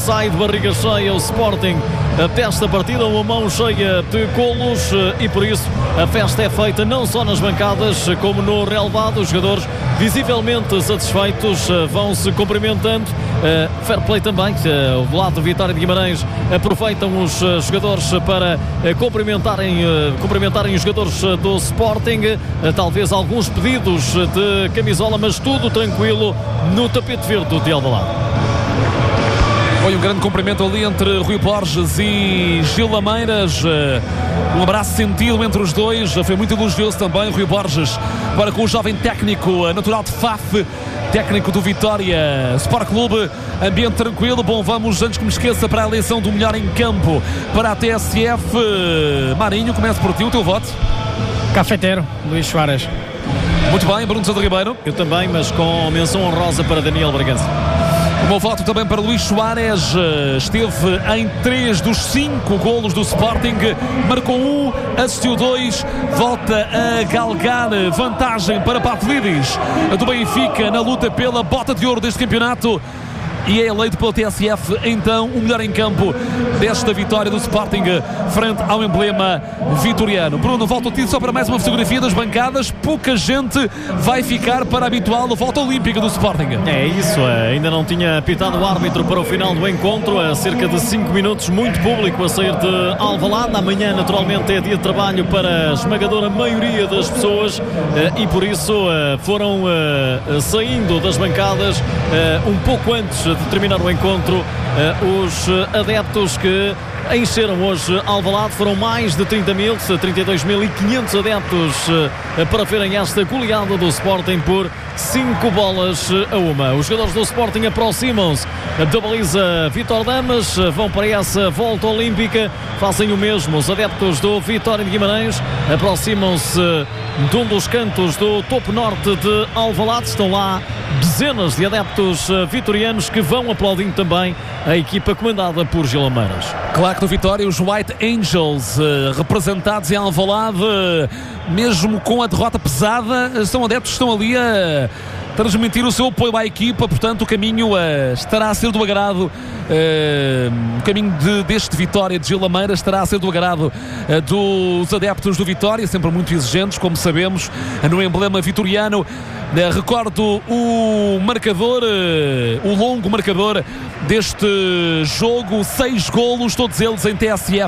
Sai de barriga cheia o Sporting desta partida, uma mão cheia de golos, e por isso a festa é feita não só nas bancadas como no relevado. Os jogadores visivelmente satisfeitos vão-se cumprimentando. Fair play também, o lado de Vitória de Guimarães aproveitam os jogadores para cumprimentarem os jogadores do Sporting. Talvez alguns pedidos de camisola, mas tudo tranquilo no tapete verde de Alvalade. Foi um grande cumprimento ali entre Rui Borges e Gil Lameiras. Um abraço sentido entre os dois. Foi muito elogioso também Rui Borges para com o jovem técnico natural de Faf, técnico do Vitória Sport Clube. Ambiente tranquilo. Bom, vamos, antes que me esqueça, para a eleição do melhor em campo para a TSF. Marinho, começo por ti, o teu voto. Cafeteiro, Luís Soares. Muito bem, Bruno Sousa Ribeiro. Eu também, mas com menção honrosa para Daniel Bragança. O meu voto também para Luís Soares. Esteve em 3 dos 5 golos do Sporting, marcou 1, assistiu 2, volta a galgar vantagem para Pavlidis do Benfica na luta pela bota de ouro deste campeonato, e é eleito pela TSF então o melhor em campo desta vitória do Sporting frente ao emblema vitoriano. Bruno, volto a ti só para mais uma fotografia das bancadas. Pouca gente vai ficar para a habitual volta olímpica do Sporting. É isso, ainda não tinha apitado o árbitro para o final do encontro, há cerca de 5 minutos, muito público a sair de Alvalade. Amanhã naturalmente é dia de trabalho para a esmagadora maioria das pessoas, e por isso foram saindo das bancadas um pouco antes de terminar o encontro os adeptos que encheram hoje Alvalade. Foram mais de 30.000, 32.500 adeptos para verem esta goleada do Sporting por 5-1. Os jogadores do Sporting aproximam-se da baliza Vítor Damas, vão para essa volta olímpica, fazem o mesmo os adeptos do Vitória de Guimarães, aproximam-se de um dos cantos do topo norte de Alvalade. Estão lá dezenas de adeptos vitorianos que vão aplaudindo também a equipa comandada por Gil Lameiras. Claro que no Vitória os White Angels, representados em Alvalade, mesmo com a derrota pesada, são adeptos que estão ali a transmitir o seu apoio à equipa. Portanto o caminho estará a ser do agrado, o caminho deste Vitória de Gil Lameiras estará a ser do agrado dos adeptos do Vitória, sempre muito exigentes, como sabemos, no emblema vitoriano. Recordo o marcador, o longo marcador deste jogo: 6 golos, todos eles em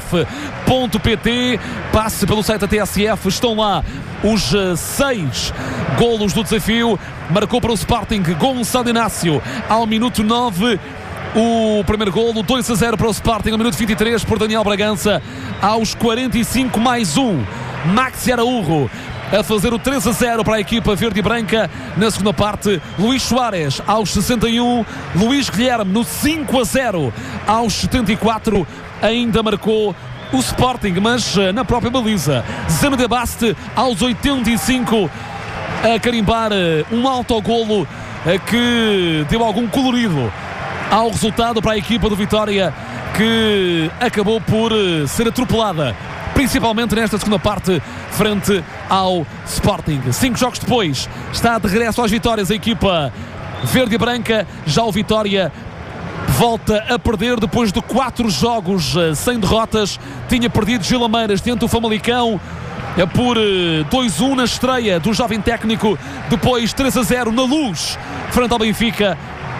tsf.pt. Passe pelo site da TSF, estão lá os 6 golos do desafio. Marcou para o Sporting Gonçalo Inácio ao minuto 9 o primeiro golo, 2-0 para o Sporting ao minuto 23 por Daniel Bragança, aos 45 mais 1 Maxi Araújo a fazer o 3-0 para a equipa verde e branca. Na segunda parte, Luís Soares aos 61, Luís Guilherme no 5-0 aos 74 ainda marcou o Sporting, mas na própria baliza. Zeno de Baste aos 85 a carimbar um autogolo que deu algum colorido ao resultado para a equipa do Vitória, que acabou por ser atropelada, principalmente nesta segunda parte, frente ao Sporting. 5 jogos depois, está de regresso às vitórias a equipa verde e branca. Já o Vitória volta a perder depois de 4 jogos sem derrotas. Tinha perdido Gil Lameiras diante do Famalicão por 2-1 na estreia do jovem técnico, depois 3-0 na Luz frente ao Benfica,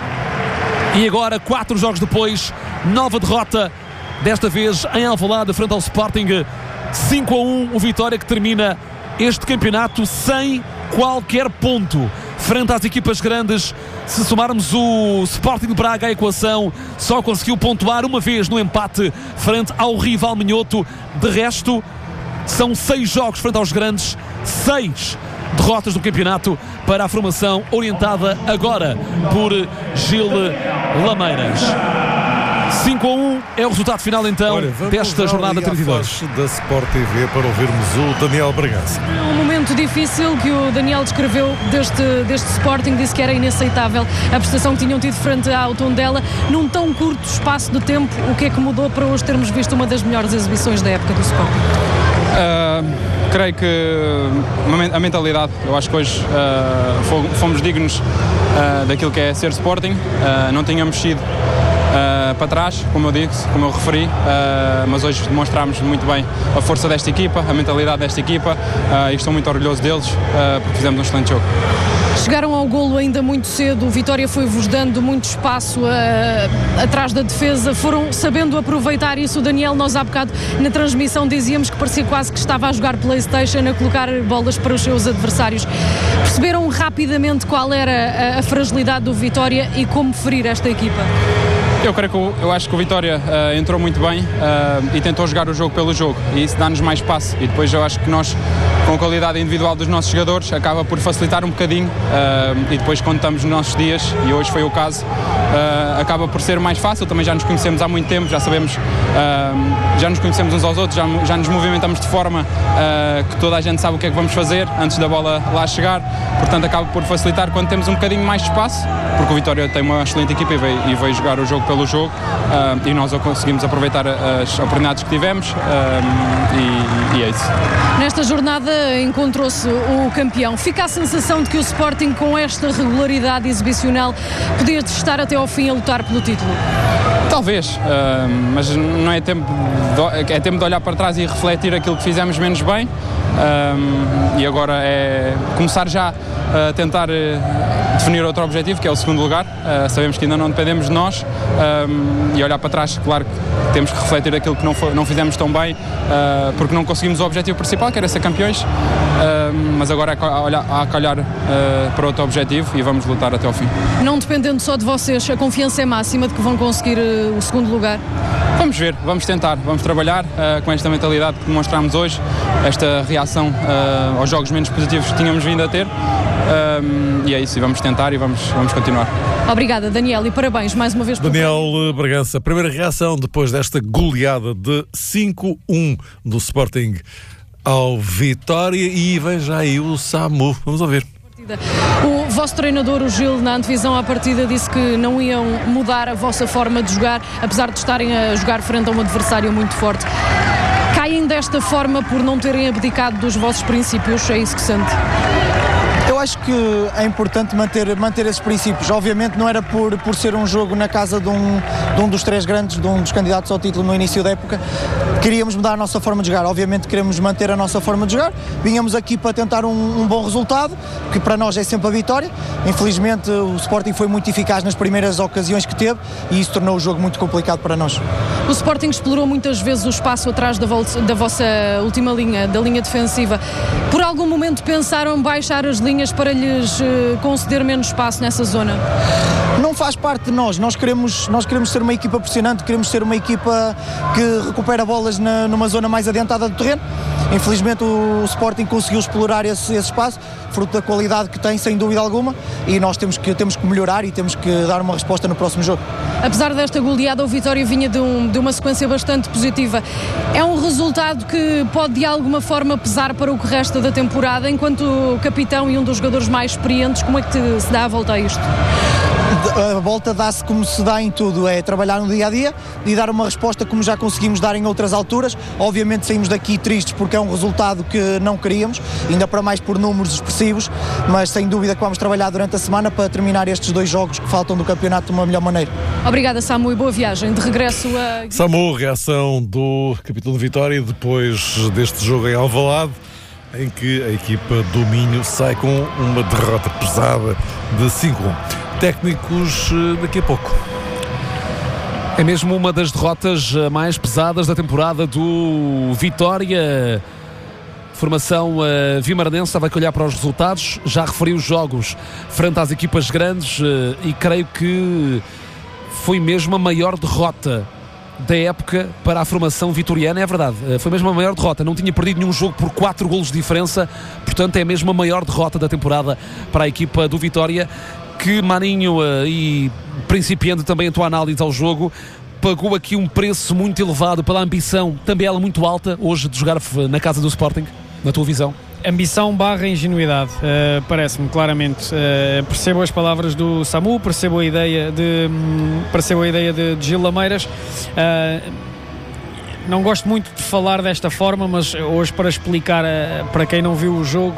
e agora 4 jogos depois, nova derrota, desta vez em Alvalade frente ao Sporting. 5-1 o Vitória, que termina este campeonato sem qualquer ponto frente às equipas grandes. Se somarmos o Sporting de Braga à equação, só conseguiu pontuar uma vez no empate frente ao rival minhoto. De resto, são 6 jogos frente aos grandes, 6 derrotas do campeonato para a formação orientada agora por Gil Lameiras. 5-1 é o resultado final então. Olha, desta jornada 32 da Sport TV para ouvirmos o Daniel Bragança. Um momento difícil que o Daniel descreveu deste Sporting. Disse que era inaceitável a prestação que tinham tido frente ao Tondela num tão curto espaço de tempo. O que é que mudou para hoje termos visto uma das melhores exibições da época do Sporting? Creio que a mentalidade, eu acho que hoje fomos dignos daquilo que é ser Sporting. Não tínhamos sido para trás, como eu referi, mas hoje demonstramos muito bem a força desta equipa, a mentalidade desta equipa, e estou muito orgulhoso deles, porque fizemos um excelente jogo. Chegaram ao golo ainda muito cedo, o Vitória foi-vos dando muito espaço atrás da defesa, foram sabendo aproveitar isso. O Daniel, nós há bocado na transmissão dizíamos que parecia quase que estava a jogar PlayStation, a colocar bolas para os seus adversários. Perceberam rapidamente qual era a fragilidade do Vitória e como ferir esta equipa? Eu acho que o Vitória entrou muito bem e tentou jogar o jogo pelo jogo, e isso dá-nos mais espaço, e depois eu acho que nós, com a qualidade individual dos nossos jogadores, acaba por facilitar um bocadinho, e depois quando estamos nos nossos dias, e hoje foi o caso, acaba por ser mais fácil. Também já nos conhecemos há muito tempo, já sabemos, já nos conhecemos uns aos outros, já nos movimentamos de forma que toda a gente sabe o que é que vamos fazer antes da bola lá chegar, portanto acaba por facilitar quando temos um bocadinho mais de espaço, porque o Vitória tem uma excelente equipa e veio jogar o jogo pelo jogo, e nós conseguimos aproveitar as oportunidades que tivemos, e é isso. Nesta jornada encontrou-se o campeão. Fica a sensação de que o Sporting, com esta regularidade exibicional, podia estar até ao fim a lutar pelo título? Talvez, mas não é tempo de olhar para trás e refletir aquilo que fizemos menos bem, e agora é começar já a tentar definir outro objetivo, que é o segundo lugar. Sabemos que ainda não dependemos de nós, e olhar para trás, claro que temos que refletir aquilo que não fizemos tão bem, porque não conseguimos o objetivo principal, que era ser campeões, mas agora há que olhar para outro objetivo e vamos lutar até ao fim. Não dependendo só de vocês, a confiança é máxima de que vão conseguir o segundo lugar? Vamos ver, vamos tentar, vamos trabalhar com esta mentalidade que demonstramos hoje, esta reação aos jogos menos positivos que tínhamos vindo a ter, e é isso, e vamos tentar e vamos continuar. Obrigada, Daniel, e parabéns mais uma vez. Daniel Bragança, primeira reação depois desta goleada de 5-1 do Sporting ao Vitória, e vem já aí o Samu, vamos ouvir. O vosso treinador, o Gil, na antevisão à partida, disse que não iam mudar a vossa forma de jogar, apesar de estarem a jogar frente a um adversário muito forte. Caem desta forma por não terem abdicado dos vossos princípios? É isso que sente? Eu acho que é importante manter esses princípios. Obviamente não era por ser um jogo na casa de um dos três grandes, de um dos candidatos ao título no início da época. Queríamos mudar a nossa forma de jogar. Obviamente queremos manter a nossa forma de jogar. Vinhamos aqui para tentar um bom resultado, que para nós é sempre a vitória. Infelizmente o Sporting foi muito eficaz nas primeiras ocasiões que teve, e isso tornou o jogo muito complicado para nós. O Sporting explorou muitas vezes o espaço atrás da vossa última linha, da linha defensiva. Por algum momento pensaram baixar as linhas para lhes conceder menos espaço nessa zona? Não faz parte de nós. Nós queremos ser uma equipa pressionante, queremos ser uma equipa que recupera bolas numa zona mais adiantada do terreno. Infelizmente o Sporting conseguiu explorar esse espaço, fruto da qualidade que tem, sem dúvida alguma, e nós temos que melhorar e temos que dar uma resposta no próximo jogo. Apesar desta goleada, o Vitória vinha de uma sequência bastante positiva. É um resultado que pode de alguma forma pesar para o que resta da temporada. Enquanto capitão e um dos jogadores mais experientes, como é que se dá a volta a isto? A volta dá-se como se dá em tudo, é trabalhar no dia-a-dia e dar uma resposta como já conseguimos dar em outras alturas. Obviamente saímos daqui tristes porque é um resultado que não queríamos, ainda para mais por números expressivos, mas sem dúvida que vamos trabalhar durante a semana para terminar estes 2 jogos que faltam do campeonato de uma melhor maneira. Obrigada, Samu, e boa viagem de regresso a... Samu, reação do capitão de Vitória depois deste jogo em Alvalade, em que a equipa do Minho sai com uma derrota pesada de 5-1. Técnicos daqui a pouco. É mesmo uma das derrotas mais pesadas da temporada do Vitória. Formação vimaranense estava a olhar para os resultados, já referi os jogos frente às equipas grandes, e creio que foi mesmo a maior derrota da época para a formação vitoriana. É verdade, foi mesmo a maior derrota, não tinha perdido nenhum jogo por 4 golos de diferença, portanto é mesmo a maior derrota da temporada para a equipa do Vitória, que Maninho, e principiando também a tua análise ao jogo, pagou aqui um preço muito elevado pela ambição, também ela muito alta, hoje de jogar na casa do Sporting, na tua visão? Ambição / ingenuidade, parece-me claramente. Percebo as palavras do Samu, percebo a ideia de Gil Lameiras. não gosto muito de falar desta forma, mas hoje, para explicar para quem não viu o jogo,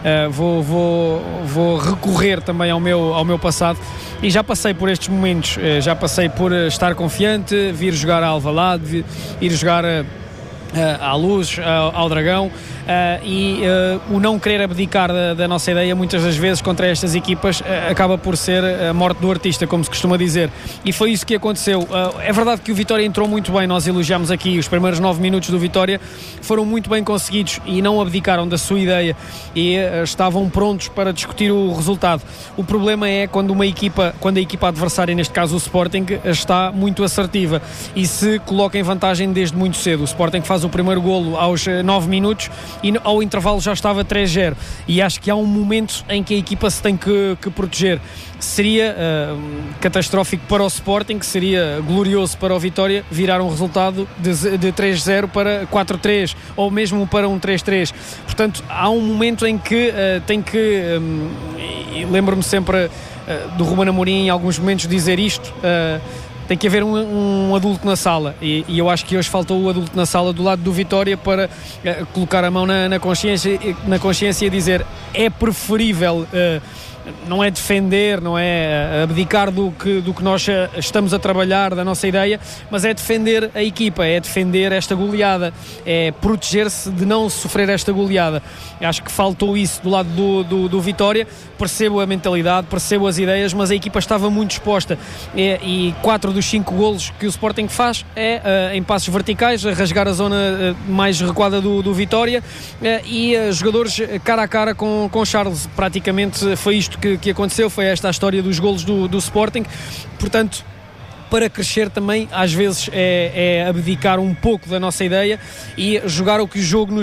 vou recorrer também ao meu passado, e já passei por estes momentos, já passei por estar confiante, vir jogar a Alvalade, ir jogar à Luz, ao Dragão, e o não querer abdicar da nossa ideia muitas das vezes contra estas equipas acaba por ser a morte do artista, como se costuma dizer, e foi isso que aconteceu. É verdade que o Vitória entrou muito bem, nós elogiamos aqui os primeiros 9 minutos do Vitória, foram muito bem conseguidos e não abdicaram da sua ideia e estavam prontos para discutir o resultado. O problema é quando a equipa adversária, neste caso o Sporting, está muito assertiva e se coloca em vantagem desde muito cedo. O Sporting faz o primeiro golo aos 9 minutos e ao intervalo já estava 3-0, e acho que há um momento em que a equipa se tem que proteger. Seria catastrófico para o Sporting, seria glorioso para o Vitória virar um resultado de 3-0 para 4-3 ou mesmo para um 3-3. Portanto, há um momento em que tem que, lembro-me sempre do Ruben Amorim em alguns momentos dizer isto, tem que haver um adulto na sala, e eu acho que hoje faltou o adulto na sala do lado do Vitória para colocar a mão na consciência e dizer: é preferível, não é defender, não é abdicar do que nós estamos a trabalhar, da nossa ideia, mas é defender a equipa, é defender esta goleada, é proteger-se de não sofrer esta goleada. Acho que faltou isso do lado do Vitória. Percebo a mentalidade, percebo as ideias, mas a equipa estava muito exposta, e 4 dos 5 golos que o Sporting faz é em passos verticais, a rasgar a zona mais recuada do Vitória, e jogadores cara a cara com Charles. Praticamente foi isto que aconteceu, foi esta a história dos golos do Sporting. Portanto, para crescer também às vezes é abdicar um pouco da nossa ideia e jogar o que o jogo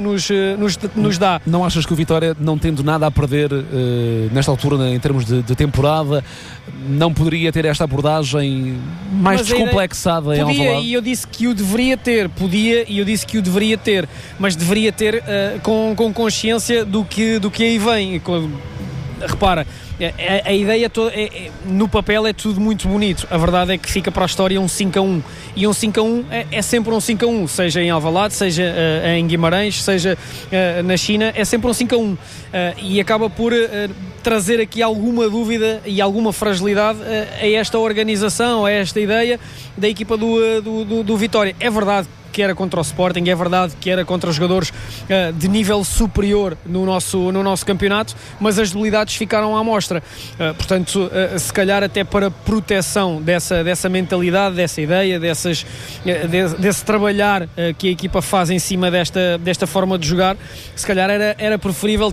nos dá. Não achas que o Vitória, não tendo nada a perder nesta altura em termos de temporada, não poderia ter esta abordagem mais descomplexada em Alvalade? E eu disse que o deveria ter, mas deveria ter com consciência do que aí vem. Repara, a ideia toda, no papel é tudo muito bonito, a verdade é que fica para a história um 5-1, e um 5-1 é sempre um 5-1, seja em Alvalade, seja em Guimarães, seja na China, é sempre um 5-1, e acaba por trazer aqui alguma dúvida e alguma fragilidade a esta organização, a esta ideia da equipa do Vitória. É verdade que era contra o Sporting, é verdade que era contra jogadores de nível superior no nosso campeonato, mas as debilidades ficaram à mostra. Portanto, se calhar até para proteção dessa mentalidade, dessa ideia, desse trabalhar que a equipa faz em cima desta forma de jogar, se calhar era preferível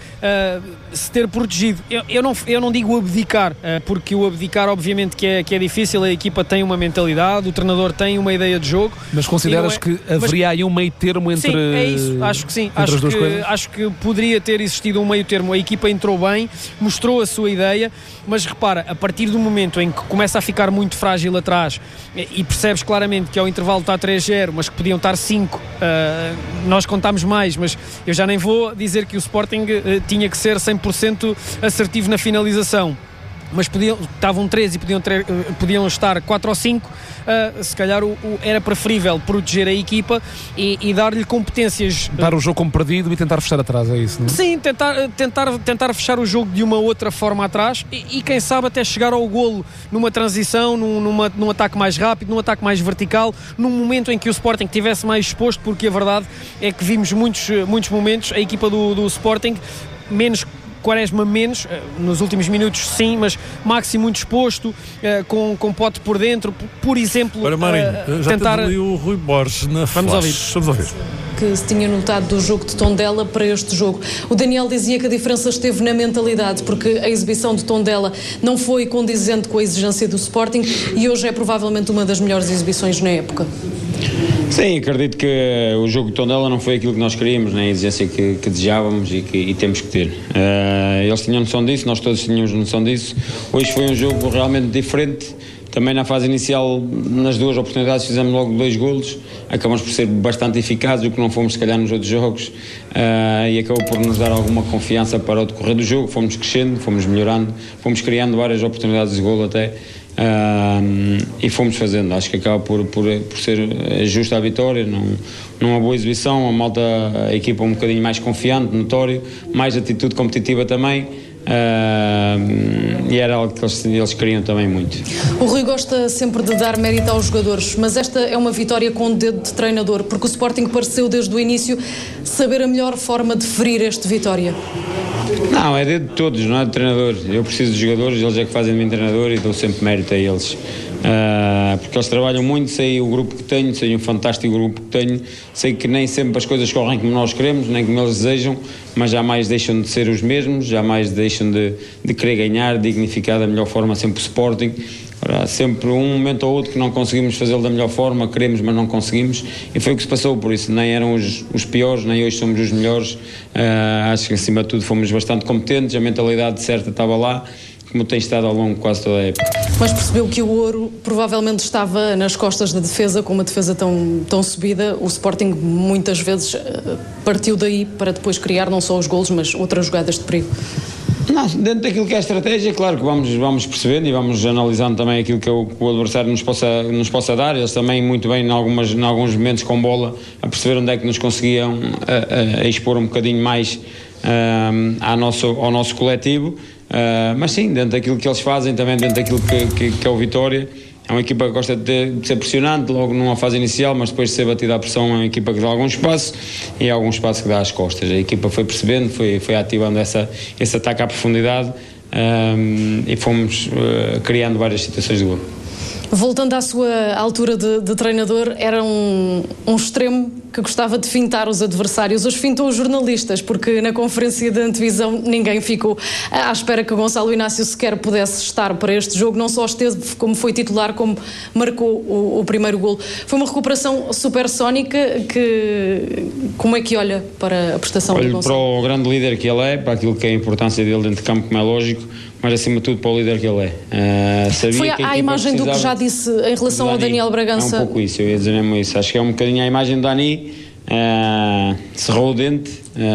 se ter protegido. Eu não digo abdicar, porque o abdicar obviamente que é difícil, a equipa tem uma mentalidade, o treinador tem uma ideia de jogo. Mas consideras que haveria aí um meio termo entre... Sim, é isso, acho que sim. Acho que poderia ter existido um meio termo. A equipa entrou bem, mostrou a sua ideia, mas repara, a partir do momento em que começa a ficar muito frágil atrás e percebes claramente que ao intervalo está 3-0, mas que podiam estar 5, nós contámos mais, mas eu já nem vou dizer que o Sporting tinha que ser 100% assertivo na finalização, mas estavam 3 e podiam estar 4 ou 5, se calhar era preferível proteger a equipa e dar-lhe competências. Dar o jogo como perdido e tentar fechar atrás, é isso, não é? Sim, tentar fechar o jogo de uma outra forma atrás e quem sabe até chegar ao golo numa transição, num ataque mais rápido, num ataque mais vertical, num momento em que o Sporting estivesse mais exposto, porque a verdade é que vimos muitos momentos, a equipa do Sporting, menos Quaresma menos, nos últimos minutos sim, mas Maxi muito exposto, com pote por dentro, por exemplo. Ora, Marinho, já tentar... temos ali o Rui Borges na Flash. Vamos ouvir. Que se tinha notado do jogo de Tondela para este jogo. O Daniel dizia que a diferença esteve na mentalidade, porque a exibição de Tondela não foi condizente com a exigência do Sporting e hoje é provavelmente uma das melhores exibições na época. Sim, acredito que o jogo de Tondela não foi aquilo que nós queríamos, nem a exigência que desejávamos e temos que ter. Eles tinham noção disso, nós todos tínhamos noção disso. Hoje foi um jogo realmente diferente. Também na fase inicial, nas 2 oportunidades, fizemos logo 2 golos. Acabamos por ser bastante eficazes, o que não fomos, se calhar, nos outros jogos. E acabou por nos dar alguma confiança para o decorrer do jogo. Fomos crescendo, fomos melhorando, fomos criando várias oportunidades de golo até. e fomos fazendo. Acho que acaba por ser justa a vitória, numa boa exibição, a equipa um bocadinho mais confiante, notório, mais atitude competitiva também. E era algo que eles queriam também muito. O Rui gosta sempre de dar mérito aos jogadores, mas esta é uma vitória com o dedo de treinador, porque o Sporting pareceu desde o início saber a melhor forma de ferir esta vitória. Não, é dedo de todos, não é de treinador. Eu preciso de jogadores, eles é que fazem de mim treinador e dou sempre mérito a eles. Porque eles trabalham muito, sei o grupo que tenho, sei um fantástico grupo que tenho, sei que nem sempre as coisas correm como nós queremos, nem como eles desejam, mas jamais deixam de ser os mesmos, jamais deixam de querer ganhar, dignificar da melhor forma sempre o Sporting. Há sempre um momento ou outro que não conseguimos fazê-lo da melhor forma, queremos mas não conseguimos, e foi o que se passou, por isso nem eram os piores, nem hoje somos os melhores. Acho que acima de tudo fomos bastante competentes, a mentalidade certa estava lá, como tem estado ao longo de quase toda a época. Mas percebeu que o ouro provavelmente estava nas costas da defesa, com uma defesa tão subida. O Sporting muitas vezes partiu daí para depois criar não só os golos, mas outras jogadas de perigo. Não, dentro daquilo que é a estratégia, claro que vamos percebendo e vamos analisando também aquilo que o adversário nos possa dar. Eles também muito bem em alguns momentos com bola a perceber onde é que nos conseguiam a expor um bocadinho mais ao nosso coletivo. Mas sim, dentro daquilo que eles fazem, também dentro daquilo que é o Vitória. É uma equipa que gosta de ser pressionante logo numa fase inicial, mas depois de ser batida à pressão é uma equipa que dá algum espaço e algum espaço que dá às costas. A equipa foi percebendo, foi ativando esse ataque à profundidade e fomos criando várias situações de gol. Voltando à sua altura de treinador, era um extremo que gostava de fintar os adversários. Hoje fintou os jornalistas, porque na conferência de antevisão ninguém ficou à espera que o Gonçalo Inácio sequer pudesse estar para este jogo. Não só esteve como foi titular, como marcou o primeiro golo. Foi uma recuperação supersónica. Como é que olha para a prestação do Gonçalo? Para o grande líder que ele é, para aquilo que é a importância dele dentro de campo, como é lógico, mas acima de tudo para o líder que ele é. Foi à imagem do que já disse em relação ao Daniel Bragança. É um pouco isso, eu ia dizer mesmo isso. Acho que é um bocadinho a imagem do Dani. Cerrou o dente,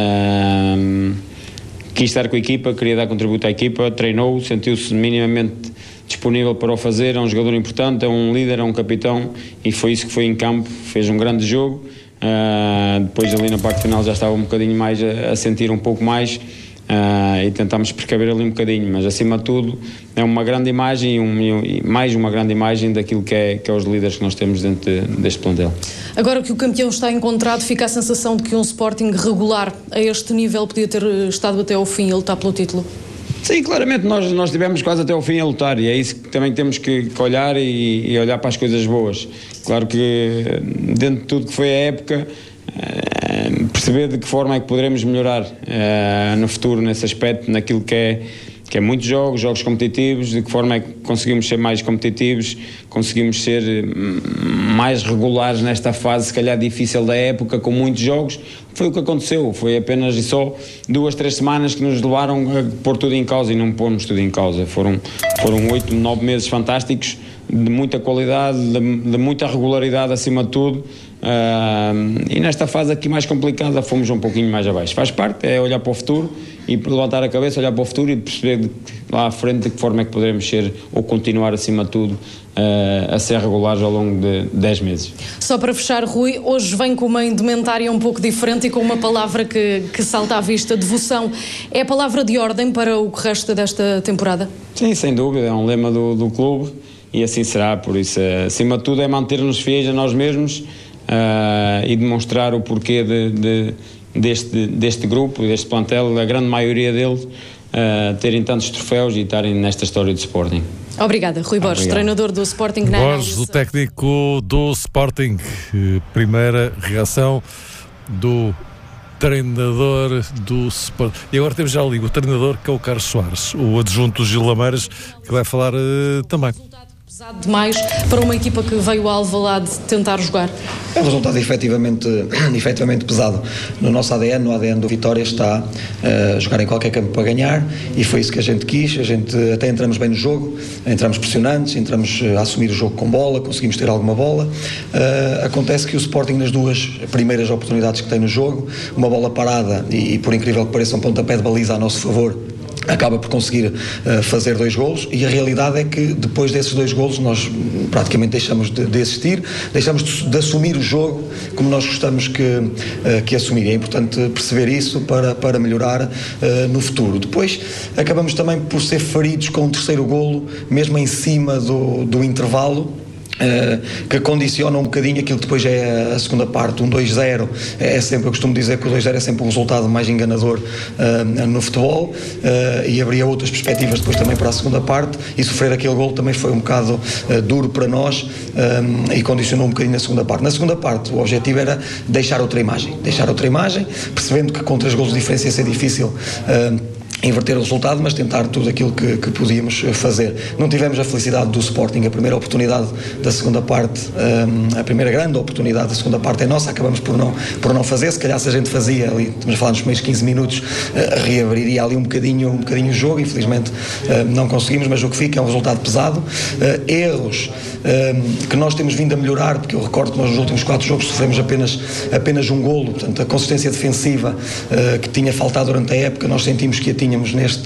quis estar com a equipa, queria dar contributo à equipa, treinou, sentiu-se minimamente disponível para o fazer. É um jogador importante, é um líder, é um capitão, e foi isso que foi em campo. Fez um grande jogo. Depois ali na parte final já estava um bocadinho mais a sentir um pouco mais, e tentámos precaver ali um bocadinho, mas acima de tudo é uma grande imagem e mais uma grande imagem daquilo que é os líderes que nós temos dentro deste plantel. Agora que o campeão está encontrado, fica a sensação de que um Sporting regular a este nível podia ter estado até ao fim a lutar pelo título? Sim, claramente nós estivemos quase até ao fim a lutar, e é isso que também temos que olhar e olhar para as coisas boas. Claro que dentro de tudo que foi a época, perceber de que forma é que poderemos melhorar no futuro nesse aspecto, naquilo que é muitos jogos competitivos, de que forma é que conseguimos ser mais competitivos, conseguimos ser mais regulares nesta fase, se calhar difícil da época, com muitos jogos. Foi o que aconteceu, foi apenas e só 2-3 semanas que nos levaram a pôr tudo em causa, e não pôrmos tudo em causa. Foram 8, 9 meses fantásticos, de muita qualidade, de muita regularidade acima de tudo. E nesta fase aqui mais complicada fomos um pouquinho mais abaixo. Faz parte, é olhar para o futuro e levantar a cabeça, olhar para o futuro e perceber lá à frente de que forma é que poderemos ser ou continuar acima de tudo a ser regulares ao longo de 10 meses. Só para fechar, Rui, hoje vem com uma indumentária um pouco diferente e com uma palavra que salta à vista: devoção. É a palavra de ordem para o que resta desta temporada? Sim, sem dúvida, é um lema do clube e assim será. Por isso, acima de tudo, é manter-nos fiéis a nós mesmos e demonstrar o porquê deste grupo, deste plantel, a grande maioria deles terem tantos troféus e estarem nesta história do Sporting. Obrigada, Rui Borges, treinador do Sporting. Borges, o técnico do Sporting. Primeira reação do treinador do Sporting. E agora temos já ali o treinador, que é o Carlos Soares, o adjunto do Gil Lameiras, que vai falar também. Pesado demais para uma equipa que veio ao Alvalade tentar jogar. É um resultado efetivamente pesado. No nosso ADN, no ADN do Vitória, está jogar em qualquer campo para ganhar, e foi isso que a gente quis. A gente até entramos bem no jogo, entramos pressionantes, entramos a assumir o jogo com bola, conseguimos ter alguma bola. Acontece que o Sporting, nas duas primeiras oportunidades que tem no jogo, uma bola parada e por incrível que pareça, um pontapé de baliza a nosso favor, acaba por conseguir fazer 2 golos, e a realidade é que depois desses 2 golos nós praticamente deixamos de existir, deixamos de assumir o jogo como nós gostamos que assumir. É importante perceber isso para melhorar no futuro. Depois acabamos também por ser feridos com o 3º golo, mesmo em cima do intervalo, que condiciona um bocadinho aquilo que depois é a segunda parte. 2-0 eu costumo dizer que o 2-0 é sempre um resultado mais enganador no futebol, e haveria outras perspectivas depois também para a segunda parte, e sofrer aquele golo também foi um bocado duro para nós, e condicionou um bocadinho na segunda parte. Na segunda parte o objetivo era deixar outra imagem, percebendo que com 3 golos de diferença ia ser difícil inverter o resultado, mas tentar tudo aquilo que podíamos fazer. Não tivemos a felicidade do Sporting. A primeira oportunidade da segunda parte, a primeira grande oportunidade da segunda parte é nossa, acabamos por não fazer. Se calhar se a gente fazia ali, estamos a falar nos primeiros 15 minutos, reabriria ali um bocadinho o jogo. Infelizmente não conseguimos, mas o que fica é um resultado pesado. Erros que nós temos vindo a melhorar, porque eu recordo que nós nos últimos 4 jogos sofremos apenas um golo. Portanto, a consistência defensiva que tinha faltado durante a época, nós sentimos que a tínhamos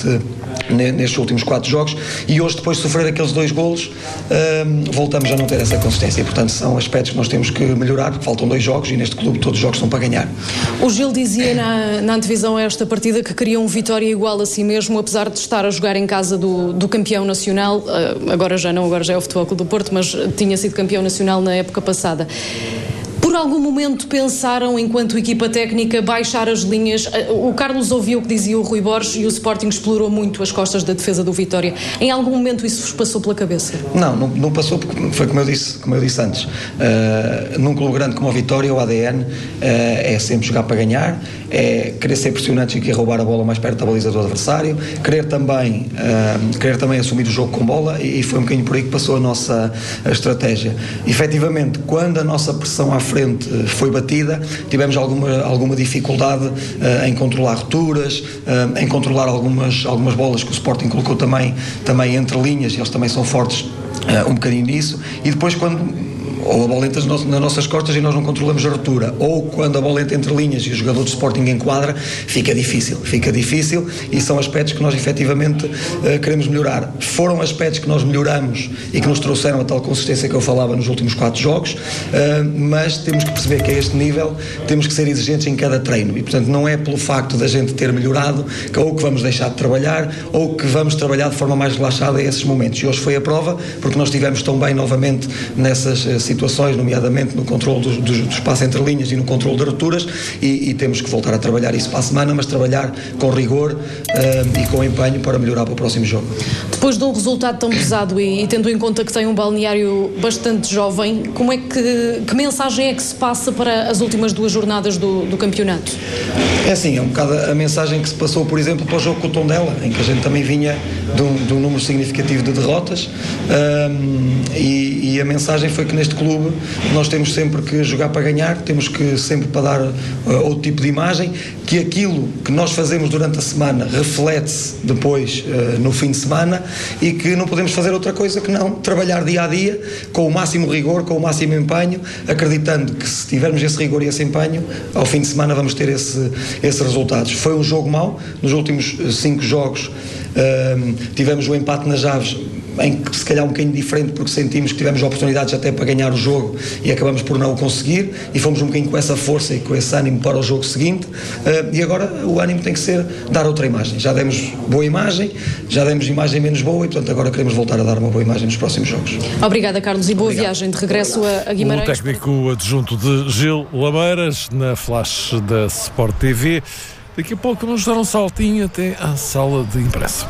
nestes últimos 4 jogos, e hoje, depois de sofrer aqueles 2 golos, voltamos a não ter essa consistência, e portanto são aspectos que nós temos que melhorar, porque faltam 2 jogos e neste clube todos os jogos são para ganhar. O Gil dizia na antevisão a esta partida que queria um Vitória igual a si mesmo, apesar de estar a jogar em casa do campeão nacional. Agora já é o Futebol Clube do Porto, mas tinha sido campeão nacional na época passada. Por algum momento pensaram, enquanto equipa técnica, baixar as linhas? O Carlos ouviu o que dizia o Rui Borges, e o Sporting explorou muito as costas da defesa do Vitória. Em algum momento isso vos passou pela cabeça? Não passou, porque foi como eu disse antes. Num clube grande como o Vitória, o ADN é sempre jogar para ganhar, é querer ser pressionante e querer roubar a bola mais perto da baliza do adversário, querer também assumir o jogo com bola, e foi um bocadinho por aí que passou a nossa estratégia. Efetivamente, quando a nossa pressão à frente foi batida, tivemos alguma dificuldade em controlar rupturas, em controlar algumas bolas que o Sporting colocou também entre linhas, e eles também são fortes um bocadinho nisso. E depois, quando ou a bola entra nas nossas costas e nós não controlamos a ruptura, ou quando a bola entra entre linhas e o jogador de Sporting enquadra, fica difícil, e são aspectos que nós efetivamente queremos melhorar. Foram aspectos que nós melhoramos e que nos trouxeram a tal consistência que eu falava nos últimos 4 jogos, mas temos que perceber que a este nível temos que ser exigentes em cada treino, e portanto não é pelo facto da gente ter melhorado ou que vamos deixar de trabalhar, ou que vamos trabalhar de forma mais relaxada a esses momentos. E hoje foi a prova, porque nós estivemos tão bem novamente nessas situações, nomeadamente no controle do espaço entre linhas e no controle de rupturas, e temos que voltar a trabalhar isso para a semana, mas trabalhar com rigor e com empenho para melhorar para o próximo jogo. Depois de um resultado tão pesado e tendo em conta que tem um balneário bastante jovem, que mensagem é que se passa para as últimas 2 jornadas do campeonato? É assim, é um bocado a mensagem que se passou, por exemplo, para o jogo com o Tondela, em que a gente também vinha de um número significativo de derrotas, e a mensagem foi que neste clube nós temos sempre que jogar para ganhar, temos que sempre para dar outro tipo de imagem, que aquilo que nós fazemos durante a semana reflete-se depois no fim de semana, e que não podemos fazer outra coisa que não trabalhar dia a dia com o máximo rigor, com o máximo empenho, acreditando que se tivermos esse rigor e esse empenho, ao fim de semana vamos ter esses resultados. Foi um jogo mau, nos últimos 5 jogos tivemos o empate nas Aves, em que se calhar um bocadinho diferente, porque sentimos que tivemos oportunidades até para ganhar o jogo e acabamos por não o conseguir, e fomos um bocadinho com essa força e com esse ânimo para o jogo seguinte, e agora o ânimo tem que ser dar outra imagem. Já demos boa imagem, já demos imagem menos boa, e portanto agora queremos voltar a dar uma boa imagem nos próximos jogos. Obrigada, Carlos, e boa viagem de regresso a Guimarães. O técnico adjunto de Gil Lameiras na Flash da Sport TV. Daqui a pouco vamos dar um saltinho até à sala de imprensa.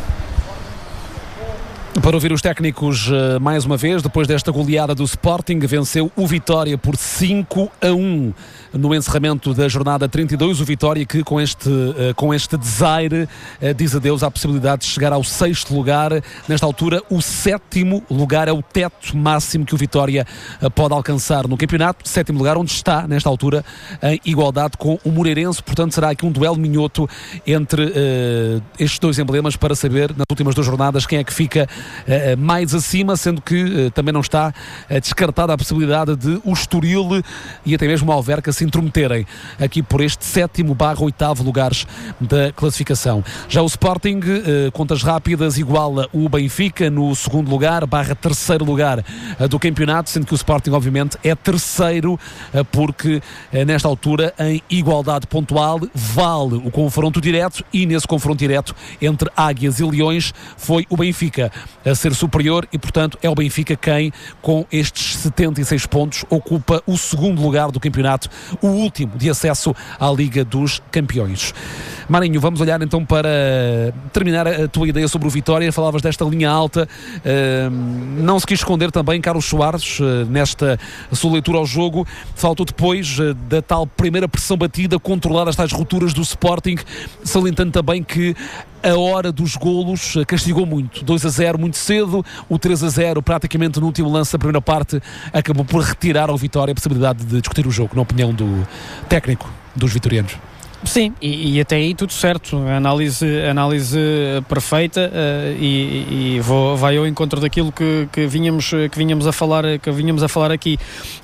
Para ouvir os técnicos mais uma vez, depois desta goleada do Sporting, venceu o Vitória por 5-1 no encerramento da jornada 32. O Vitória que com este desaire diz adeus à possibilidade de chegar ao 6º lugar. Nesta altura, o 7º lugar é o teto máximo que o Vitória pode alcançar no campeonato. 7º lugar, onde está, nesta altura, em igualdade com o Moreirense. Portanto, será aqui um duelo minhoto entre estes 2 emblemas para saber, nas últimas 2 jornadas, quem é que fica mais acima, sendo que também não está descartada a possibilidade de o Estoril e até mesmo o Alverca se intrometerem aqui por este 7º/8º lugares da classificação. Já o Sporting, contas rápidas, iguala o Benfica no 2º lugar, /3º lugar do campeonato, sendo que o Sporting obviamente é 3º, porque nesta altura em igualdade pontual vale o confronto direto, e nesse confronto direto entre Águias e Leões foi o Benfica a ser superior, e portanto é o Benfica quem, com estes 76 pontos, ocupa o 2º lugar do campeonato, o último de acesso à Liga dos Campeões. Marinho, vamos olhar então para terminar a tua ideia sobre o Vitória. Falavas desta linha alta, não se quis esconder também Carlos Soares nesta sua leitura ao jogo. Faltou depois da tal primeira pressão batida controlar as tais rupturas do Sporting, salientando também que a hora dos golos castigou muito. 2-0 muito cedo, o 3-0 praticamente no último lance da primeira parte acabou por retirar ao Vitória a possibilidade de discutir o jogo, na opinião do técnico dos vitorianos. Sim, e até aí tudo certo, análise perfeita, e vai ao encontro daquilo que vinhamos a falar aqui.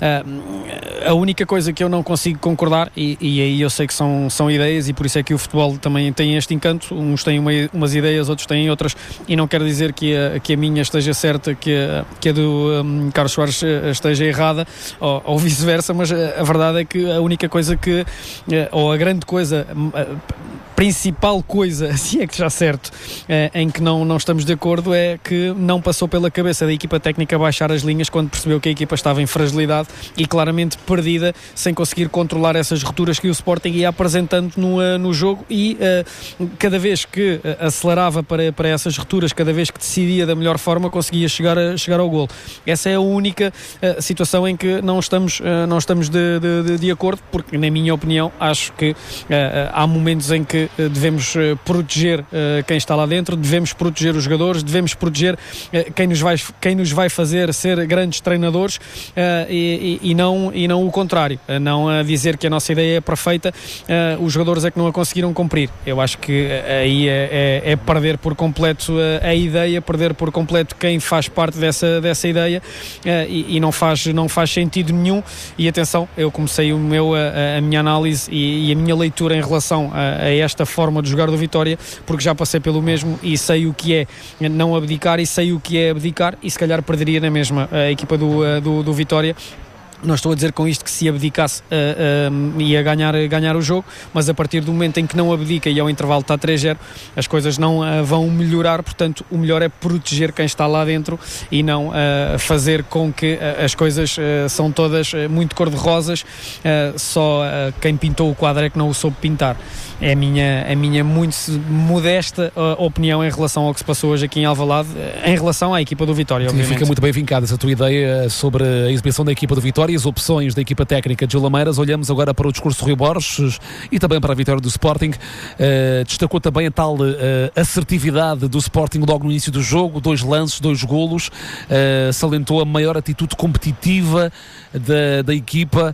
A única coisa que eu não consigo concordar, e aí eu sei que são ideias, e por isso é que o futebol também tem este encanto, uns têm umas ideias, outros têm outras, e não quero dizer que a minha esteja certa, que a do Carlos Soares esteja errada, ou vice-versa, mas a verdade é que a única coisa ou a grande coisa, a principal coisa, se é que já certo, em que não estamos de acordo, é que não passou pela cabeça da equipa técnica baixar as linhas quando percebeu que a equipa estava em fragilidade e claramente perdida, sem conseguir controlar essas rupturas que o Sporting ia apresentando no jogo, e cada vez que acelerava para essas rupturas, cada vez que decidia da melhor forma, conseguia chegar ao golo. Essa é a única situação em que não estamos de acordo, porque na minha opinião acho que há momentos em que devemos proteger quem está lá dentro, devemos proteger os jogadores, devemos proteger quem nos vai fazer ser grandes treinadores, e não o contrário, não a dizer que a nossa ideia é perfeita, os jogadores é que não a conseguiram cumprir. Eu acho que aí é perder por completo a ideia, perder por completo quem faz parte dessa ideia, e não faz sentido nenhum. E atenção, eu comecei a minha análise e a minha leitura em relação a esta forma de jogar do Vitória, porque já passei pelo mesmo e sei o que é não abdicar e sei o que é abdicar, e se calhar perderia na mesma a equipa do Vitória. Não estou a dizer com isto que se abdicasse ia ganhar o jogo, mas a partir do momento em que não abdica e ao intervalo está 3-0, as coisas não vão melhorar. Portanto, o melhor é proteger quem está lá dentro e não fazer com que as coisas são todas muito cor-de-rosas, só quem pintou o quadro é que não o soube pintar. É a minha muito modesta opinião em relação ao que se passou hoje aqui em Alvalade, em relação à equipa do Vitória, obviamente. Fica muito bem vincada essa tua ideia sobre a exibição da equipa do Vitória e as opções da equipa técnica de Gil Lameiras. Olhamos agora para o discurso de Rui Borges e também para a vitória do Sporting. Destacou também a tal assertividade do Sporting logo no início do jogo, 2 lances, 2 golos, salientou a maior atitude competitiva da equipa.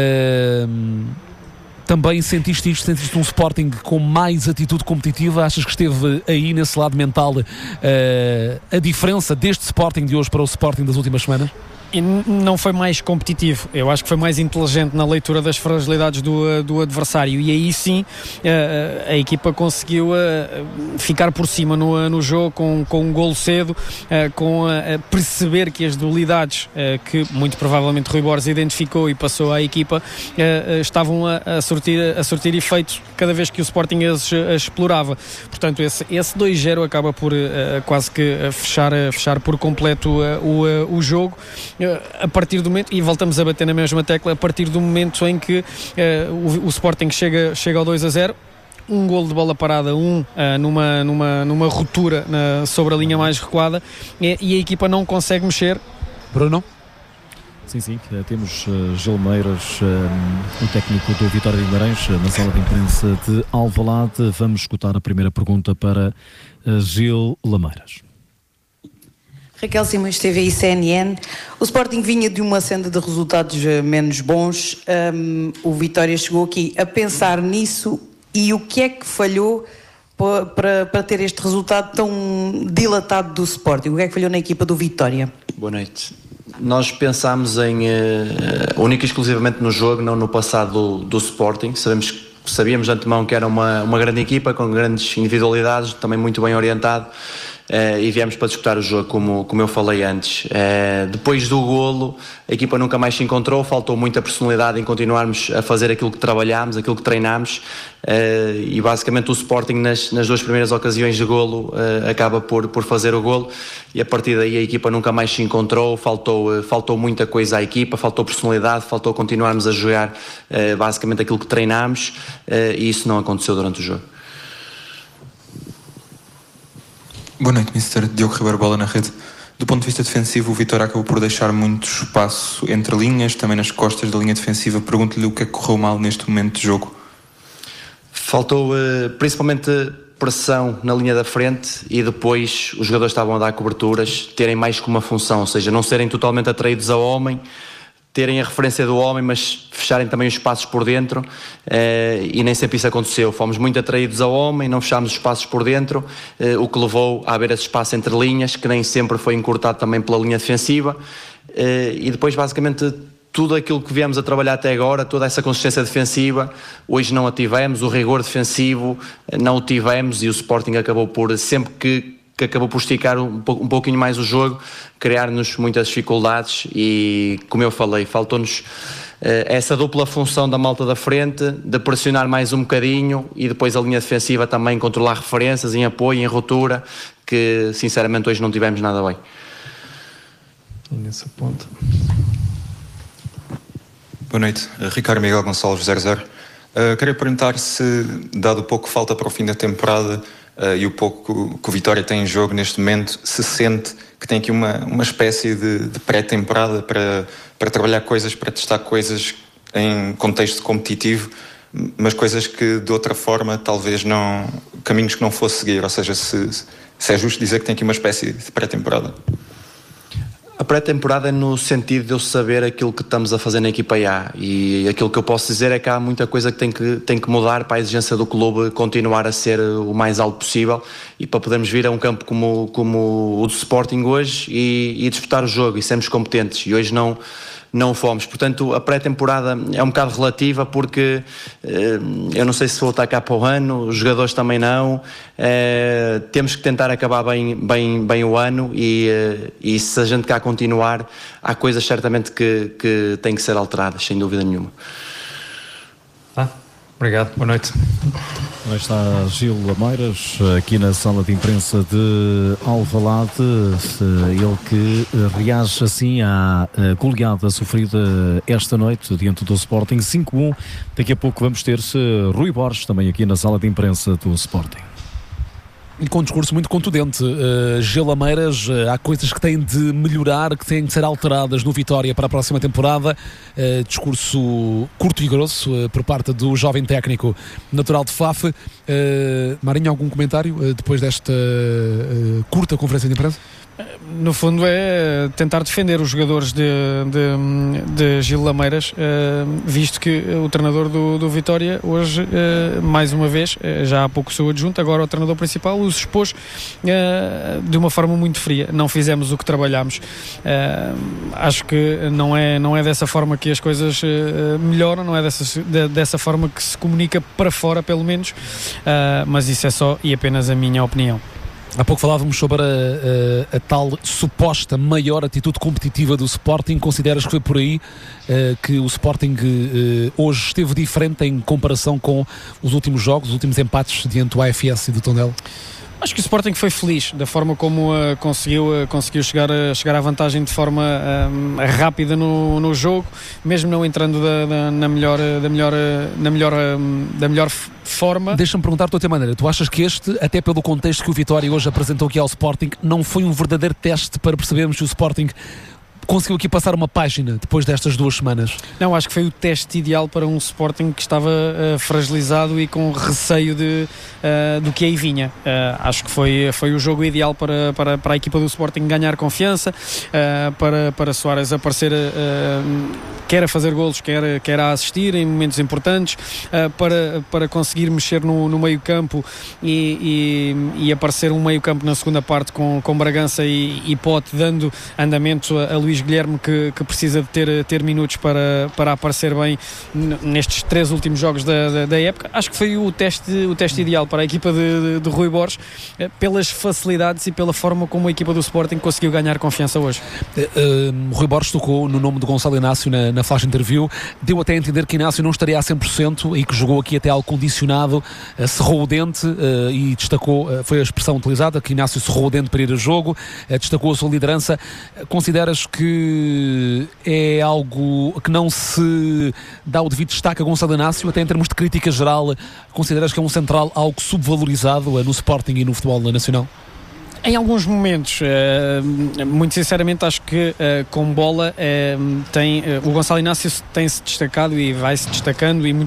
Também sentiste um Sporting com mais atitude competitiva? Achas que esteve aí nesse lado mental a diferença deste Sporting de hoje para o Sporting das últimas semanas? E não foi mais competitivo, eu acho que foi mais inteligente na leitura das fragilidades do adversário, e aí sim a equipa conseguiu ficar por cima no jogo com um golo cedo, com perceber que as debilidades que muito provavelmente Rui Borges identificou e passou à equipa estavam a sortir efeitos cada vez que o Sporting as explorava. Portanto, esse 2-0 acaba por quase que fechar por completo o jogo. A partir do momento, e voltamos a bater na mesma tecla, a partir do momento em que o Sporting chega ao 2-0, um golo de bola parada, numa ruptura sobre a linha mais recuada, e a equipa não consegue mexer. Bruno? Sim, temos Gil Lameiras, o técnico do Vitória de Guimarães, na sala de imprensa de Alvalade. Vamos escutar a primeira pergunta para Gil Lameiras. Raquel Simões, TVI CNN. O Sporting vinha de uma senda de resultados menos bons. O Vitória chegou aqui a pensar nisso, e o que é que falhou para ter este resultado tão dilatado do Sporting? O que é que falhou na equipa do Vitória? Boa noite. Nós pensámos única e exclusivamente no jogo, não no passado do Sporting. Sabíamos de antemão que era uma grande equipa, com grandes individualidades, também muito bem orientado, e viemos para disputar o jogo, como eu falei antes. Depois do golo, a equipa nunca mais se encontrou, faltou muita personalidade em continuarmos a fazer aquilo que trabalhámos, aquilo que treinámos, e basicamente o Sporting nas 2 primeiras ocasiões de golo acaba por fazer o golo, e a partir daí a equipa nunca mais se encontrou, faltou muita coisa à equipa, faltou personalidade, faltou continuarmos a jogar basicamente aquilo que treinámos, e isso não aconteceu durante o jogo. Boa noite, Mr. Diogo Ribeiro, bola na rede. Do ponto de vista defensivo, o Vitória acabou por deixar muito espaço entre linhas, também nas costas da linha defensiva. Pergunto-lhe o que é que correu mal neste momento de jogo. Faltou principalmente pressão na linha da frente, e depois os jogadores estavam a dar coberturas, terem mais que uma função, ou seja, não serem totalmente atraídos ao homem, terem a referência do homem, mas fecharem também os espaços por dentro, e nem sempre isso aconteceu. Fomos muito atraídos ao homem, não fechámos os espaços por dentro, o que levou a haver esse espaço entre linhas, que nem sempre foi encurtado também pela linha defensiva, e depois basicamente tudo aquilo que viemos a trabalhar até agora, toda essa consistência defensiva, hoje não a tivemos, o rigor defensivo não o tivemos, e o Sporting acabou por, sempre que acabou por esticar um pouquinho mais o jogo, criar-nos muitas dificuldades, e como eu falei, faltou-nos essa dupla função da malta da frente, de pressionar mais um bocadinho, e depois a linha defensiva também controlar referências em apoio, em ruptura, que sinceramente hoje não tivemos nada bem. Nessa ponta. Boa noite, Ricardo Miguel Gonçalves 00. Queria perguntar se, dado o pouco que falta para o fim da temporada, e o pouco que o Vitória tem em jogo neste momento, se sente que tem aqui uma espécie de pré-temporada para trabalhar coisas, para testar coisas em contexto competitivo, mas coisas que de outra forma talvez não, caminhos que não fosse seguir, ou seja, se é justo dizer que tem aqui uma espécie de pré-temporada. A pré-temporada é no sentido de eu saber aquilo que estamos a fazer na equipa A, e aquilo que eu posso dizer é que há muita coisa que tem que mudar para a exigência do clube continuar a ser o mais alto possível, e para podermos vir a um campo como o do Sporting hoje e disputar o jogo e sermos competentes, e hoje não fomos. Portanto, a pré-temporada é um bocado relativa, porque eu não sei se vou estar cá para o ano, os jogadores também não, temos que tentar acabar bem o ano, e se a gente cá continuar, há coisas certamente que têm que ser alteradas, sem dúvida nenhuma. Obrigado, boa noite. Aí está Gil Lameiras, aqui na sala de imprensa de Alvalade, ele que reage assim à goleada sofrida esta noite diante do Sporting 5-1. Daqui a pouco vamos ter Rui Borges também aqui na sala de imprensa do Sporting. E com um discurso muito contundente. Gil Lameiras, há coisas que têm de melhorar, que têm de ser alteradas no Vitória para a próxima temporada. Discurso curto e grosso por parte do jovem técnico natural de Faf. Marinho, algum comentário depois desta curta conferência de imprensa? No fundo é tentar defender os jogadores de Gil Lameiras, visto que o treinador do Vitória hoje, mais uma vez, já há pouco seu adjunto, agora o treinador principal, os expôs de uma forma muito fria. Não fizemos o que trabalhámos. Acho que não é dessa forma que as coisas melhoram, não é dessa forma que se comunica para fora, pelo menos, mas isso é só e apenas a minha opinião. Há pouco falávamos sobre a tal suposta maior atitude competitiva do Sporting. Consideras que foi por aí que o Sporting hoje esteve diferente em comparação com os últimos jogos, os últimos empates diante do AFS e do Tondela? Acho que o Sporting foi feliz da forma como conseguiu chegar à vantagem de forma rápida no jogo, mesmo não entrando na melhor forma. Deixa-me perguntar-te de outra maneira. Tu achas que este, até pelo contexto que o Vitória hoje apresentou aqui ao Sporting, não foi um verdadeiro teste para percebermos se o Sporting conseguiu aqui passar uma página depois destas 2 semanas? Não, acho que foi o teste ideal para um Sporting que estava fragilizado e com receio do que aí vinha. Acho que foi o jogo ideal para a equipa do Sporting ganhar confiança, para Soares aparecer, quer a fazer golos, quer a assistir em momentos importantes, para conseguir mexer no meio campo e aparecer um meio campo na segunda parte com Bragança e Pote, dando andamento a Luís Guilherme, que precisa de ter minutos para aparecer bem nestes 3 últimos jogos da época. Acho que foi o teste ideal para a equipa de Rui Borges, pelas facilidades e pela forma como a equipa do Sporting conseguiu ganhar confiança hoje. Rui Borges tocou no nome de Gonçalo Inácio na flash interview, deu até a entender que Inácio não estaria a 100% e que jogou aqui até algo condicionado, cerrou o dente e destacou, foi a expressão utilizada, que Inácio cerrou o dente para ir a jogo, destacou a sua liderança. Consideras que é algo que não se dá o devido destaque a Gonçalo Inácio, até em termos de crítica geral? Consideras que é um central algo subvalorizado no Sporting e no futebol nacional? Em alguns momentos, muito sinceramente, acho que com bola o Gonçalo Inácio tem-se destacado e vai-se destacando, e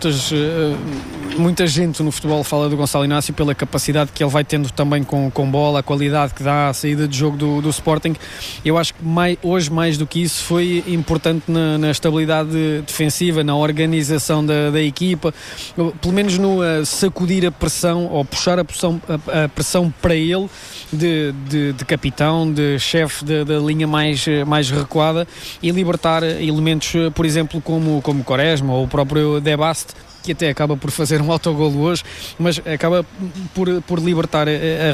muita gente no futebol fala do Gonçalo Inácio pela capacidade que ele vai tendo também com bola, a qualidade que dá à saída de jogo do Sporting. Eu acho que hoje, mais do que isso, foi importante na estabilidade defensiva, na organização da equipa, pelo menos no sacudir a pressão, ou puxar a pressão para ele, de capitão, de chefe da linha mais recuada, e libertar elementos, por exemplo, como Quaresma ou o próprio Debast, que até acaba por fazer um autogolo hoje, mas acaba por libertar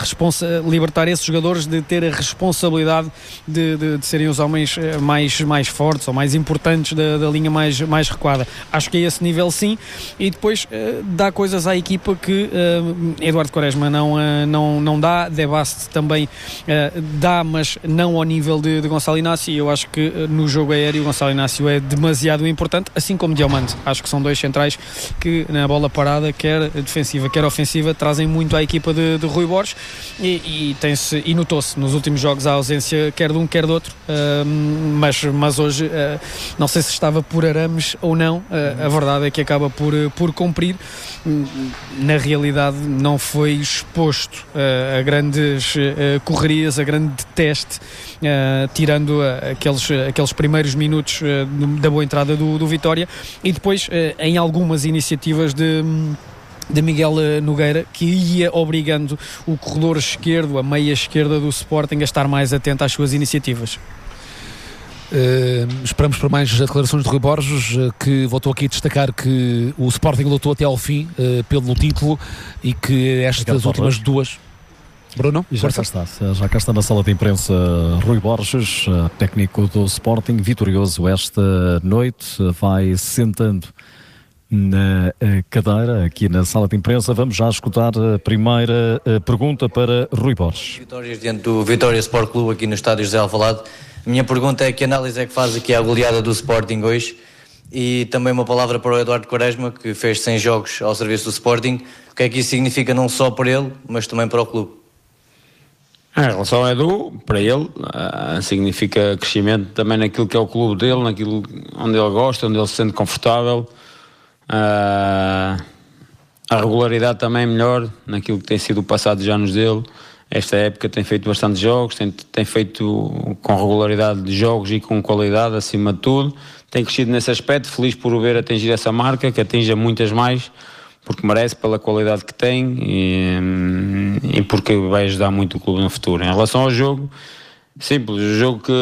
esses jogadores de ter a responsabilidade de serem os homens mais fortes ou mais importantes da linha mais recuada. Acho que é esse nível, sim, e depois dá coisas à equipa que Eduardo Quaresma não dá, Debast também dá, mas não ao nível de Gonçalo Inácio, e eu acho que no jogo aéreo o Gonçalo Inácio é demasiado importante, assim como Diomande. Acho que são 2 centrais que na bola parada, quer defensiva, quer ofensiva, trazem muito à equipa de Rui Borges, e notou-se nos últimos jogos a ausência quer de um, quer de outro, mas hoje não sei se estava por arames ou não, a verdade é que acaba por cumprir. Na realidade não foi exposto a grandes correrias, a grande teste, tirando aqueles primeiros minutos da boa entrada do Vitória, e depois em algumas iniciativas de Miguel Nogueira, que ia obrigando o corredor esquerdo, a meia esquerda do Sporting, a estar mais atento às suas iniciativas. Esperamos por mais declarações de Rui Borges, que voltou aqui a destacar que o Sporting lutou até ao fim pelo título, e que estas últimas 2... Bruno? Já cá está na sala de imprensa Rui Borges, técnico do Sporting, vitorioso esta noite, vai sentando na cadeira aqui na sala de imprensa. Vamos já escutar a primeira pergunta para Rui Borges. Vitórias diante do Vitória Sport Clube aqui no estádio José Alvalade. A minha pergunta é: que análise é que faz aqui à goleada do Sporting hoje? E também uma palavra para o Eduardo Quaresma, que fez 100 jogos ao serviço do Sporting. O que é que isso significa não só para ele, mas também para o clube? Em relação ao Edu, para ele, significa crescimento também naquilo que é o clube dele, naquilo onde ele gosta, onde ele se sente confortável. A regularidade também é melhor naquilo que tem sido o passado de anos dele. Esta época tem feito bastante jogos, tem feito com regularidade de jogos e com qualidade acima de tudo. Tem crescido nesse aspecto, feliz por o ver atingir essa marca, que atinja muitas mais, porque merece, pela qualidade que tem e porque vai ajudar muito o clube no futuro. Em relação ao jogo, simples, o jogo que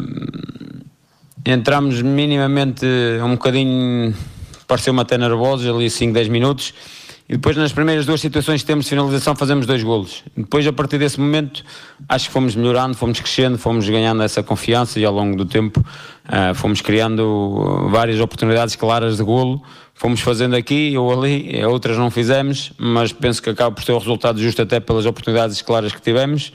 entramos minimamente um bocadinho, pareceu-me até nervosos, ali 5, 10 minutos, e depois nas primeiras 2 situações que temos de finalização fazemos 2 golos. Depois, a partir desse momento, acho que fomos melhorando, fomos crescendo, fomos ganhando essa confiança, e ao longo do tempo fomos criando várias oportunidades claras de golo. Fomos fazendo aqui ou ali, outras não fizemos, mas penso que acaba por ter o resultado justo até pelas oportunidades claras que tivemos.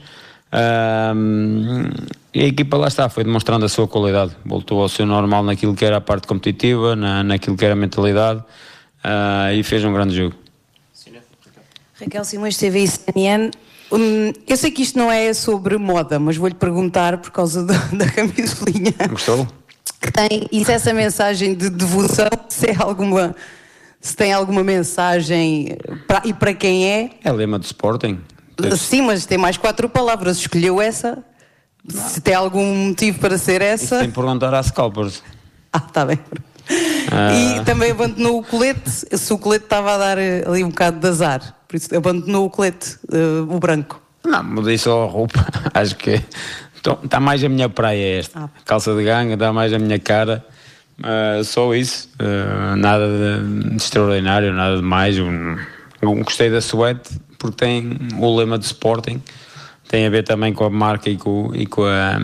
E a equipa lá está, foi demonstrando a sua qualidade, voltou ao seu normal naquilo que era a parte competitiva, naquilo que era a mentalidade, e fez um grande jogo. Raquel Simões, TV e CNN. Eu sei que isto não é sobre moda, mas vou-lhe perguntar por causa da camisolinha. Gostou? Que tem, e se essa mensagem de devoção, se tem alguma mensagem e para quem é? É lema do Sporting. Sim, mas tem mais 4 palavras. Escolheu essa? Não. Se tem algum motivo para ser essa? Isso tem que perguntar às scalpers. Está bem. E também abandonou o colete, se o colete estava a dar ali um bocado de azar. Por isso abandonou o colete, o branco. Não, mudei só a roupa. Acho que está mais a minha praia esta. Calça de ganga, está mais a minha cara. Só isso. Nada de extraordinário, nada de mais. Gostei da suéte porque tem o lema do Sporting. Tem a ver também com a marca e com a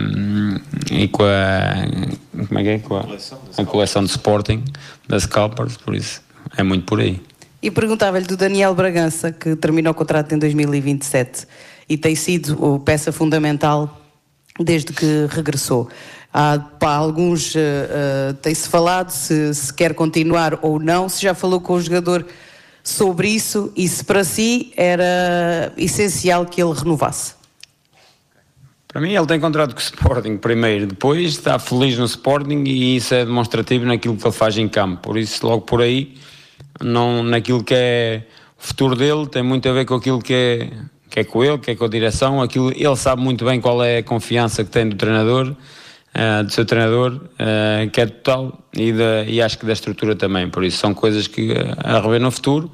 como é que é? Com a coleção de Sporting da Scalpers, por isso é muito por aí. E perguntava-lhe do Daniel Bragança, que terminou o contrato em 2027 e tem sido peça fundamental desde que regressou. Para alguns tem-se falado se quer continuar ou não, se já falou com o jogador sobre isso e se para si era essencial que ele renovasse. Para mim ele tem contrato com o Sporting primeiro, depois está feliz no Sporting e isso é demonstrativo naquilo que ele faz em campo, por isso logo por aí, não, naquilo que é o futuro dele, tem muito a ver com aquilo que é com ele, que é com a direção, ele sabe muito bem qual é a confiança que tem do treinador, do seu treinador, que é total, e acho que da estrutura também, por isso são coisas que a rever no futuro.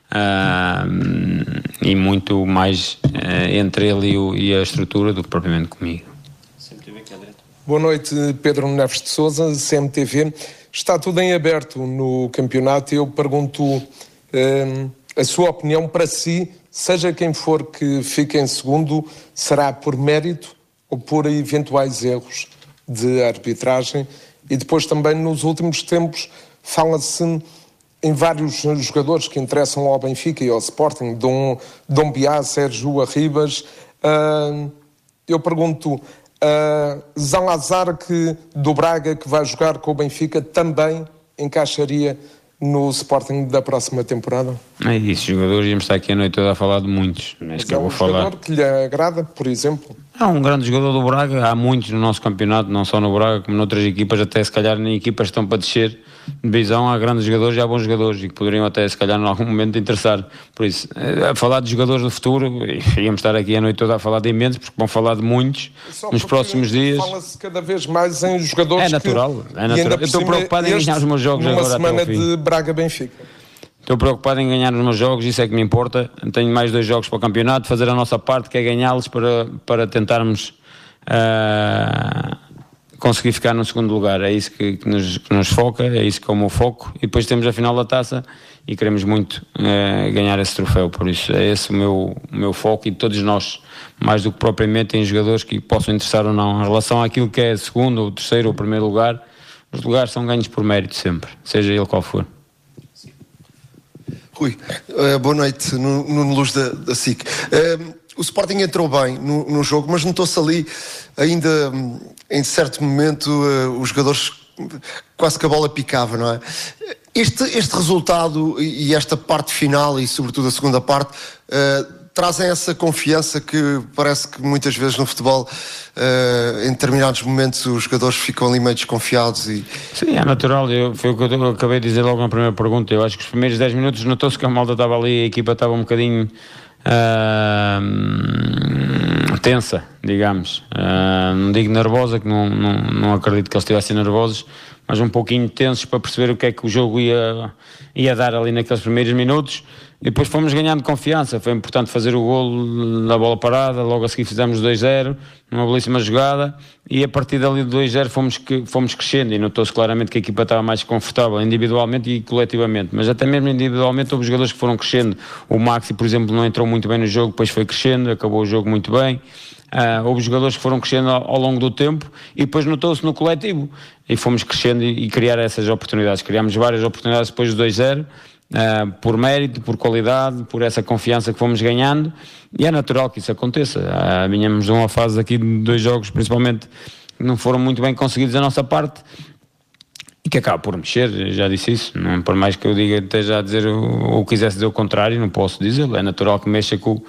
E muito mais entre ele e a estrutura do que propriamente comigo. Boa noite, Pedro Neves de Sousa, CMTV. Está tudo em aberto no campeonato. Eu pergunto a sua opinião para si, seja quem for que fique em segundo, será por mérito ou por eventuais erros de arbitragem? E depois também nos últimos tempos fala-se em vários jogadores que interessam ao Benfica e ao Sporting, Dom Biá, Sérgio Arribas. Eu pergunto, Zalazar do Braga, que vai jogar com o Benfica, também encaixaria no Sporting da próxima temporada? É isso, jogadores, íamos estar aqui a noite toda a falar de muitos. Mas que eu vou falar. Jogador que lhe agrada, por exemplo? Há um grande jogador do Braga, há muitos no nosso campeonato, não só no Braga, como noutras equipas, até se calhar em equipas que estão para descer de divisão, há grandes jogadores e há bons jogadores e que poderiam até se calhar em algum momento interessar. Por isso, a falar de jogadores do futuro, íamos estar aqui a noite toda a falar de imensos, porque vão falar de muitos nos próximos dias. Fala-se cada vez mais em jogadores. É natural. Eu estou preocupado em ganhar os meus jogos agora até ao fim. Numa semana de Braga-Benfica. Estou preocupado em ganhar os meus jogos, isso é que me importa. Tenho mais 2 jogos para o campeonato, fazer a nossa parte, que é ganhá-los para tentarmos conseguir ficar no segundo lugar. É isso que nos foca, é isso que é o meu foco. E depois temos a final da taça e queremos muito ganhar esse troféu. Por isso é esse o meu foco e todos nós, mais do que propriamente em jogadores que possam interessar ou não. Em relação àquilo que é segundo, ou terceiro ou primeiro lugar, os lugares são ganhos por mérito sempre, seja ele qual for. Rui, boa noite, no Luz da SIC. O Sporting entrou bem no jogo, mas notou-se ali ainda em certo momento os jogadores quase que a bola picava, não é? Este resultado e esta parte final e sobretudo a segunda parte trazem essa confiança que parece que muitas vezes no futebol em determinados momentos os jogadores ficam ali meio desconfiados e... Sim, é natural, foi o que eu acabei de dizer logo na primeira pergunta. Eu acho que os primeiros 10 minutos notou-se que a malta estava ali, a equipa estava um bocadinho tensa, digamos, não digo nervosa, que não acredito que eles estivessem nervosos, mas um pouquinho tensos para perceber o que é que o jogo ia dar ali naqueles primeiros minutos. E depois fomos ganhando confiança. Foi importante fazer o golo da bola parada, logo a seguir fizemos 2-0 numa belíssima jogada e a partir dali do 2-0 fomos crescendo e notou-se claramente que a equipa estava mais confortável individualmente e coletivamente, mas até mesmo individualmente houve jogadores que foram crescendo. O Maxi, por exemplo, não entrou muito bem no jogo, depois foi crescendo, acabou o jogo muito bem. Houve jogadores que foram crescendo ao longo do tempo e depois notou-se no coletivo e fomos crescendo e criar essas oportunidades. Criámos várias oportunidades depois do 2-0, por mérito, por qualidade, por essa confiança que fomos ganhando, e é natural que isso aconteça. Vinhamos de uma fase aqui de 2 jogos principalmente que não foram muito bem conseguidos da nossa parte e que acaba por mexer, já disse isso, não, por mais que eu diga, esteja a dizer ou quisesse dizer o contrário, não posso dizer, é natural que mexa com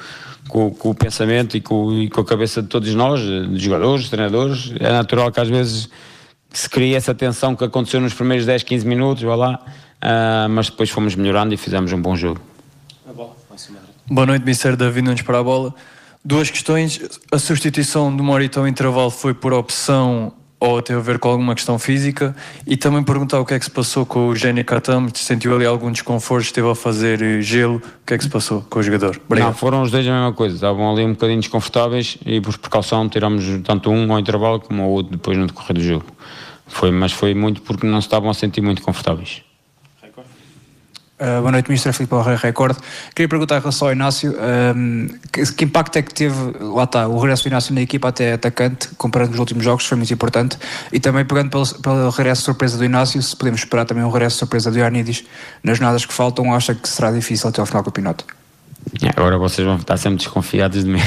com o pensamento e com a cabeça de todos nós, de jogadores, treinadores. É natural que às vezes se crie essa tensão que aconteceu nos primeiros 10, 15 minutos, vai lá, mas depois fomos melhorando e fizemos um bom jogo. Boa noite, Mr. David Nunes para a bola. 2 questões. A substituição do Morita ao intervalo foi por opção ou teve a ver com alguma questão física? E também perguntar o que é que se passou com o Jenny Katam, sentiu ali algum desconforto, esteve a fazer gelo, o que é que se passou com o jogador? Obrigado. Não, foram os dois a mesma coisa, estavam ali um bocadinho desconfortáveis e por precaução tiramos tanto um ao intervalo como o outro depois no decorrer do jogo. Mas foi muito porque não se estavam a sentir muito confortáveis. Boa noite, Mr. Filipe Alreia, Record. Queria perguntar em relação ao Inácio, que impacto é que teve, lá está, o regresso do Inácio na equipa até atacante, comparando com os últimos jogos, foi muito importante, e também pegando pelo regresso de surpresa do Inácio, se podemos esperar também um regresso de surpresa do Ioannidis nas jornadas que faltam, acha que será difícil até ao final do campeonato? Agora vocês vão estar sempre desconfiados de mim.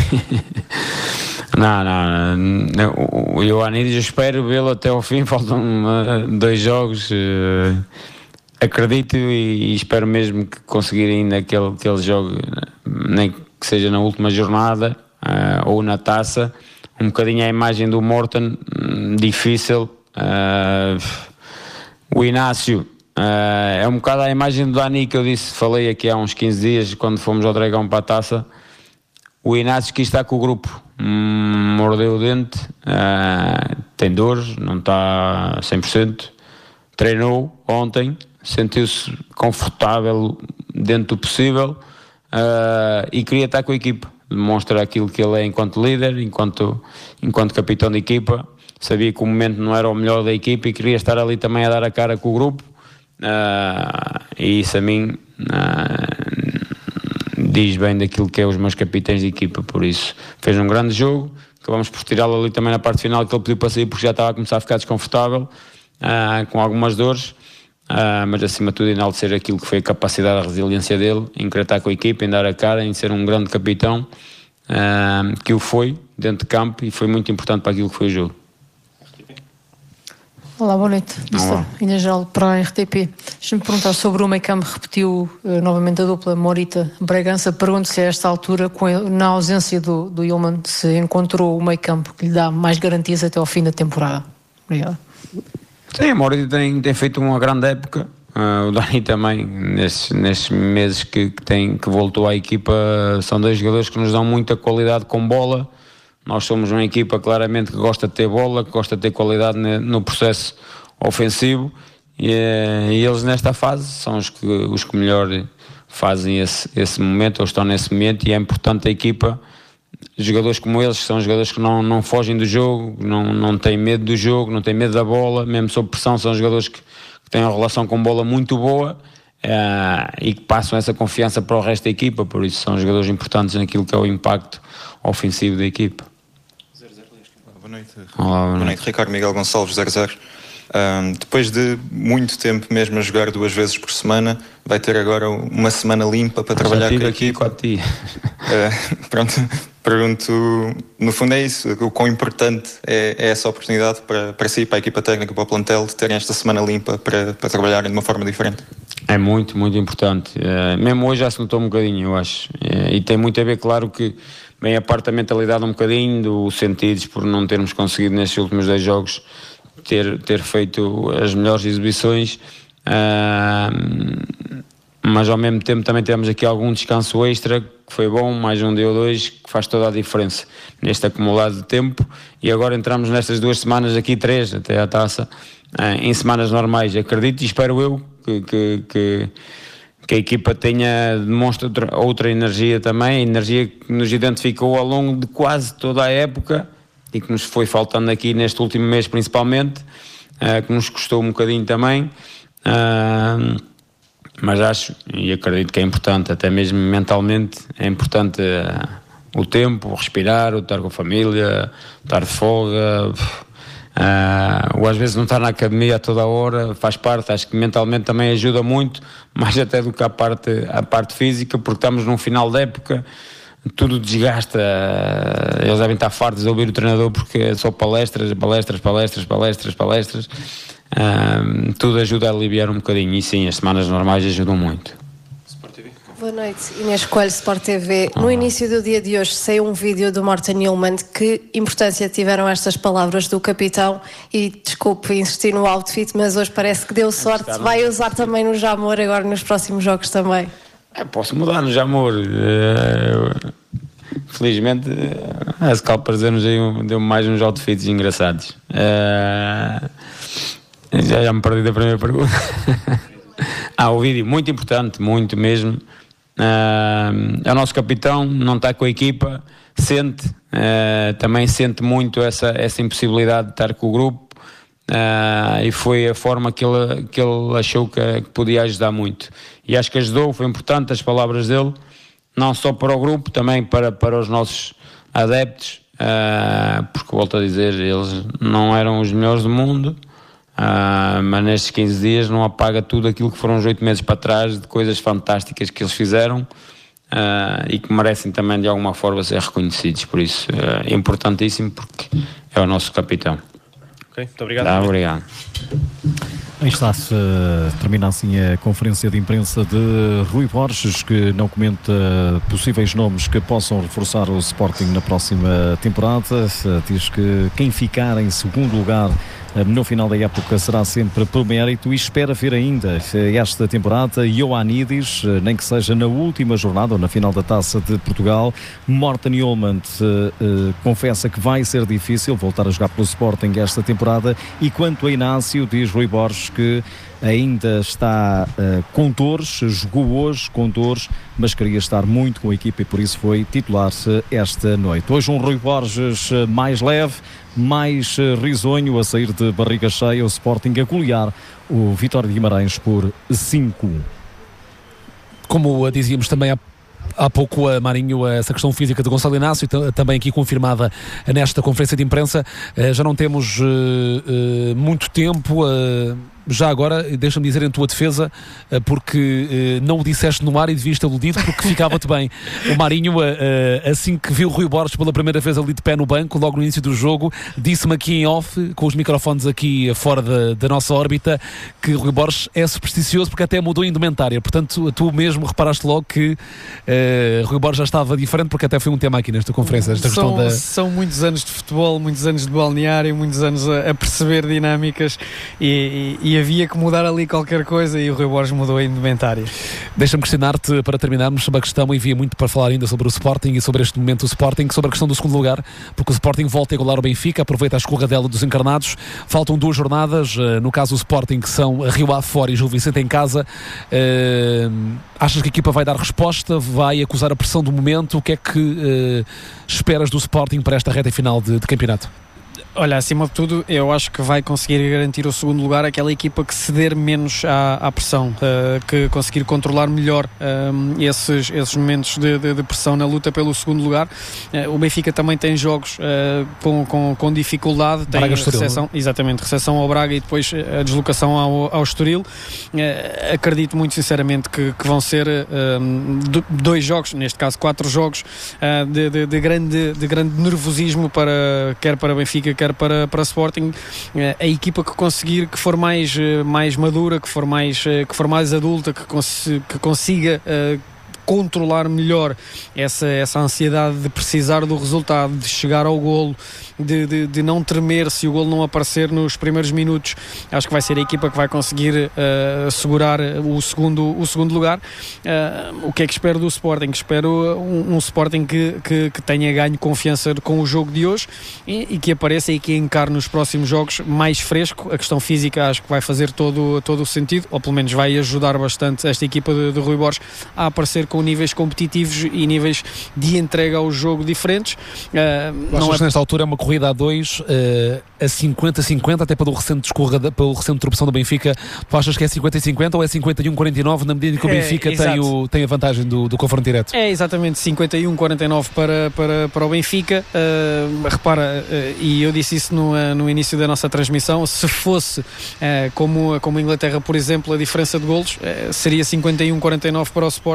Não, o Ioannidis eu espero vê-lo até ao fim, faltam 2 jogos. Acredito e espero mesmo que conseguir ainda que ele jogue, nem que seja na última jornada ou na taça, um bocadinho a imagem do Morton, difícil. O Inácio é um bocado a imagem do Dani que eu falei aqui há uns 15 dias quando fomos ao Dragão para a taça. O Inácio que está com o grupo, mordeu o dente, tem dores, não está 100%, treinou ontem, sentiu-se confortável dentro do possível e queria estar com a equipa. Demonstra aquilo que ele é enquanto líder, enquanto capitão da equipa. Sabia que o momento não era o melhor da equipa e queria estar ali também a dar a cara com o grupo. E isso a mim diz bem daquilo que é os meus capitães de equipa. Por isso fez um grande jogo. Acabamos por tirá-lo ali também na parte final, que ele pediu para sair porque já estava a começar a ficar desconfortável, com algumas dores. Mas acima de tudo enaltecer aquilo que foi a capacidade, a resiliência dele em querer estar com a equipa, em dar a cara, em ser um grande capitão, que o foi dentro de campo e foi muito importante para aquilo que foi o jogo. Olá, boa noite, Inês Geral para a RTP. Deixa-me perguntar sobre o meio campo, repetiu novamente a dupla Morita-Bragança. Pergunto se a esta altura, na ausência do Yulman, se encontrou o meio campo que lhe dá mais garantias até ao fim da temporada. Obrigado. Sim, a Morita tem feito uma grande época. O Dani também, nestes meses que voltou à equipa, são 2 jogadores que nos dão muita qualidade com bola. Nós somos uma equipa claramente que gosta de ter bola, que gosta de ter qualidade no processo ofensivo e eles nesta fase são os que melhor fazem esse momento, ou estão nesse momento, e é importante a equipa. Jogadores como eles, que são jogadores que não fogem do jogo, não têm medo do jogo, não têm medo da bola, mesmo sob pressão, são jogadores que têm uma relação com bola muito boa e que passam essa confiança para o resto da equipa. Por isso são jogadores importantes naquilo que é o impacto ofensivo da equipa. Boa noite. Olá, boa noite. Ricardo Miguel Gonçalves, 00. Depois de muito tempo mesmo a jogar 2 vezes por semana, vai ter agora uma semana limpa para trabalhar com a equipa. Pronto, pergunto, no fundo é isso, o quão importante é essa oportunidade para si, para a equipa técnica, para o plantel, de terem esta semana limpa para trabalharem de uma forma diferente? É muito, muito importante. Mesmo hoje já se notou um bocadinho, eu acho. E tem muito a ver, claro, que vem a parte da mentalidade um bocadinho, dos sentidos, por não termos conseguido nestes últimos 2 jogos ter feito as melhores exibições, mas ao mesmo tempo também temos aqui algum descanso extra que foi bom, mais um dia ou 2, que faz toda a diferença neste acumulado de tempo. E agora entramos nestas 2 semanas aqui, 3 até à taça, em semanas normais. Acredito e espero eu que a equipa demonstre outra energia também, a energia que nos identificou ao longo de quase toda a época e que nos foi faltando aqui neste último mês principalmente, que nos custou um bocadinho também, mas acho e acredito que é importante, até mesmo mentalmente, é importante o tempo, o respirar, o estar com a família, o estar de folga, ou às vezes não estar na academia a toda a hora, faz parte. Acho que mentalmente também ajuda muito, mais até do que a parte física, porque estamos num final de época, tudo desgasta. Eles devem estar fartos de ouvir o treinador porque é só palestras, tudo ajuda a aliviar um bocadinho, e sim, as semanas normais ajudam muito. Boa noite, Inês Coelho, Sport TV. No início do dia de hoje saiu um vídeo do Morten Hjulmand. Que importância tiveram estas palavras do capitão? E desculpe insistir no outfit, mas hoje parece que deu sorte. Vai usar também no Jamor agora nos próximos jogos também? Posso mudar no Jamor. Felizmente a Scalpers deu mais uns outfits engraçados. Já me perdi da primeira pergunta. O vídeo, muito importante, muito mesmo. É o nosso capitão, não está com a equipa, também sente muito essa impossibilidade de estar com o grupo, e foi a forma que ele achou que podia ajudar muito, e acho que ajudou, foi importante as palavras dele, não só para o grupo, também para os nossos adeptos, porque volto a dizer, eles não eram os melhores do mundo, mas nestes 15 dias não apaga tudo aquilo que foram os 8 meses para trás, de coisas fantásticas que eles fizeram, e que merecem também de alguma forma ser reconhecidos. Por isso é importantíssimo, porque é o nosso capitão. Ok, muito obrigado. Obrigado. Aí está-se, termina assim a conferência de imprensa de Rui Borges, que não comenta possíveis nomes que possam reforçar o Sporting na próxima temporada. Diz que quem ficar em segundo lugar no final da época será sempre por mérito, e espera ver ainda esta temporada Ioannidis, nem que seja na última jornada ou na final da Taça de Portugal. Morten Hjulmand confessa que vai ser difícil voltar a jogar pelo Sporting esta temporada, e quanto a Inácio, diz Rui Borges que ainda está com dores, jogou hoje com dores, mas queria estar muito com a equipa e por isso foi titular-se esta noite. Hoje um Rui Borges mais leve, mais risonho, a sair de barriga cheia, o Sporting a golear o Vitória de Guimarães por 5-1. Como dizíamos também há pouco, Marinho, essa questão física de Gonçalo Inácio, também aqui confirmada nesta conferência de imprensa. Já não temos muito tempo. Já agora, deixa-me dizer em tua defesa, porque não o disseste no ar e devias ter aludido, porque ficava-te bem. O Marinho, assim que viu o Rui Borges pela primeira vez ali de pé no banco, logo no início do jogo, disse-me aqui em off, com os microfones aqui fora da nossa órbita, que o Rui Borges é supersticioso porque até mudou a indumentária. Portanto, tu mesmo reparaste logo que Rui Borges já estava diferente, porque até foi um tema aqui nesta conferência. São muitos anos de futebol, muitos anos de balneário, muitos anos a perceber dinâmicas, e havia que mudar ali qualquer coisa, e o Rui Borges mudou a indumentária. Deixa-me questionar-te, para terminarmos, sobre a questão, envia muito para falar ainda sobre o Sporting e sobre este momento do Sporting, sobre a questão do segundo lugar, porque o Sporting volta a igualar o Benfica, aproveita a escorradela dos encarnados, faltam 2 jornadas, no caso o Sporting, que são Rio Ave fora e Gil Vicente em casa. Achas que a equipa vai dar resposta, vai acusar a pressão do momento? O que é que esperas do Sporting para esta reta final de campeonato? Olha, acima de tudo, eu acho que vai conseguir garantir o segundo lugar aquela equipa que ceder menos à pressão, que conseguir controlar melhor esses momentos de pressão na luta pelo segundo lugar. O Benfica também tem jogos com dificuldade, tem recepção ao Braga e depois a deslocação ao Estoril. Acredito muito sinceramente que vão ser 2 jogos, neste caso 4 jogos de grande nervosismo, quer para Benfica, quer para Sporting. A equipa que conseguir, que for mais madura, que for mais adulta, que consiga controlar melhor essa ansiedade de precisar do resultado, de chegar ao golo, de não tremer se o golo não aparecer nos primeiros minutos. Acho que vai ser a equipa que vai conseguir segurar o segundo lugar. O que é que espero do Sporting? Espero um Sporting que tenha ganho confiança com o jogo de hoje e que apareça e que encare nos próximos jogos mais fresco. A questão física acho que vai fazer todo o sentido, ou pelo menos vai ajudar bastante esta equipa de Rui Borges a aparecer com níveis competitivos e níveis de entrega ao jogo diferentes. Achas que nesta altura é uma corrida a 2, a 50-50, até pelo recente tropeção do Benfica? Tu achas que é 50-50 ou é 51-49, na medida em que o Benfica tem a vantagem do confronto direto? É exatamente 51-49 para o Benfica. Repara, e eu disse isso no início da nossa transmissão, se fosse como a Inglaterra, por exemplo, a diferença de golos seria 51-49 para o Sporting, porque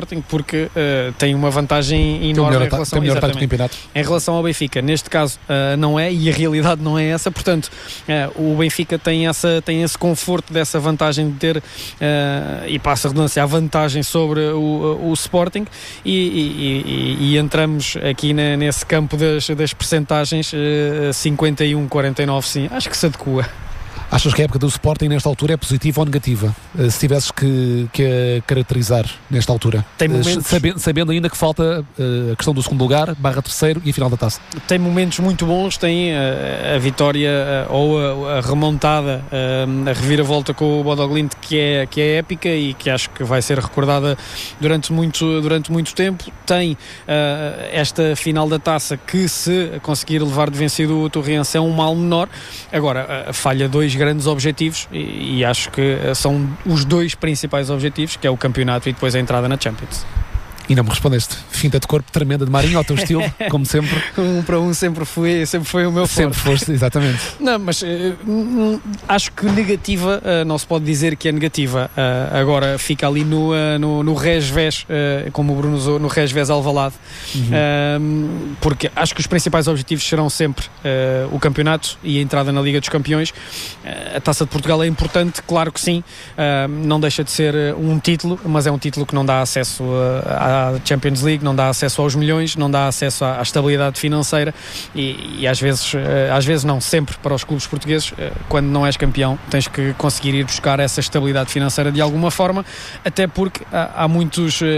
porque tem uma vantagem enorme em relação ao Benfica. Neste caso não é, e a realidade não é essa, portanto o Benfica tem esse conforto dessa vantagem de ter, e passa a redundância, a vantagem sobre o Sporting, e entramos aqui nesse campo das percentagens, 51-49, sim, acho que se adequa. Achas que a época do Sporting nesta altura é positiva ou negativa? Se tivesses que a caracterizar nesta altura, tem momentos... sabendo ainda que falta a questão do segundo lugar, /terceiro e a final da taça. Tem momentos muito bons, tem a vitória ou a remontada, a reviravolta com o Bodo Glimt, que é épica e que acho que vai ser recordada durante muito tempo. Tem esta final da taça que, se conseguir levar de vencido o Torriense, é um mal menor. Agora, falha dois grandes objetivos e acho que são os dois principais objetivos, que é o campeonato e depois a entrada na Champions. E não me respondeste. Finta de corpo tremenda de Marinho, ao teu estilo, como sempre. 1 para 1 sempre foi o meu forte. Sempre foste, exatamente. Não, mas acho que negativa, não se pode dizer que é negativa. Agora fica ali no Resvés, como o Bruno usou, no Resvés Alvalade, porque acho que os principais objetivos serão sempre o campeonato e a entrada na Liga dos Campeões. A Taça de Portugal é importante, claro que sim, não deixa de ser um título, mas é um título que não dá acesso à Champions League, não dá acesso aos milhões, não dá acesso à estabilidade financeira e às vezes não, sempre para os clubes portugueses, quando não és campeão, tens que conseguir ir buscar essa estabilidade financeira de alguma forma, até porque há muitos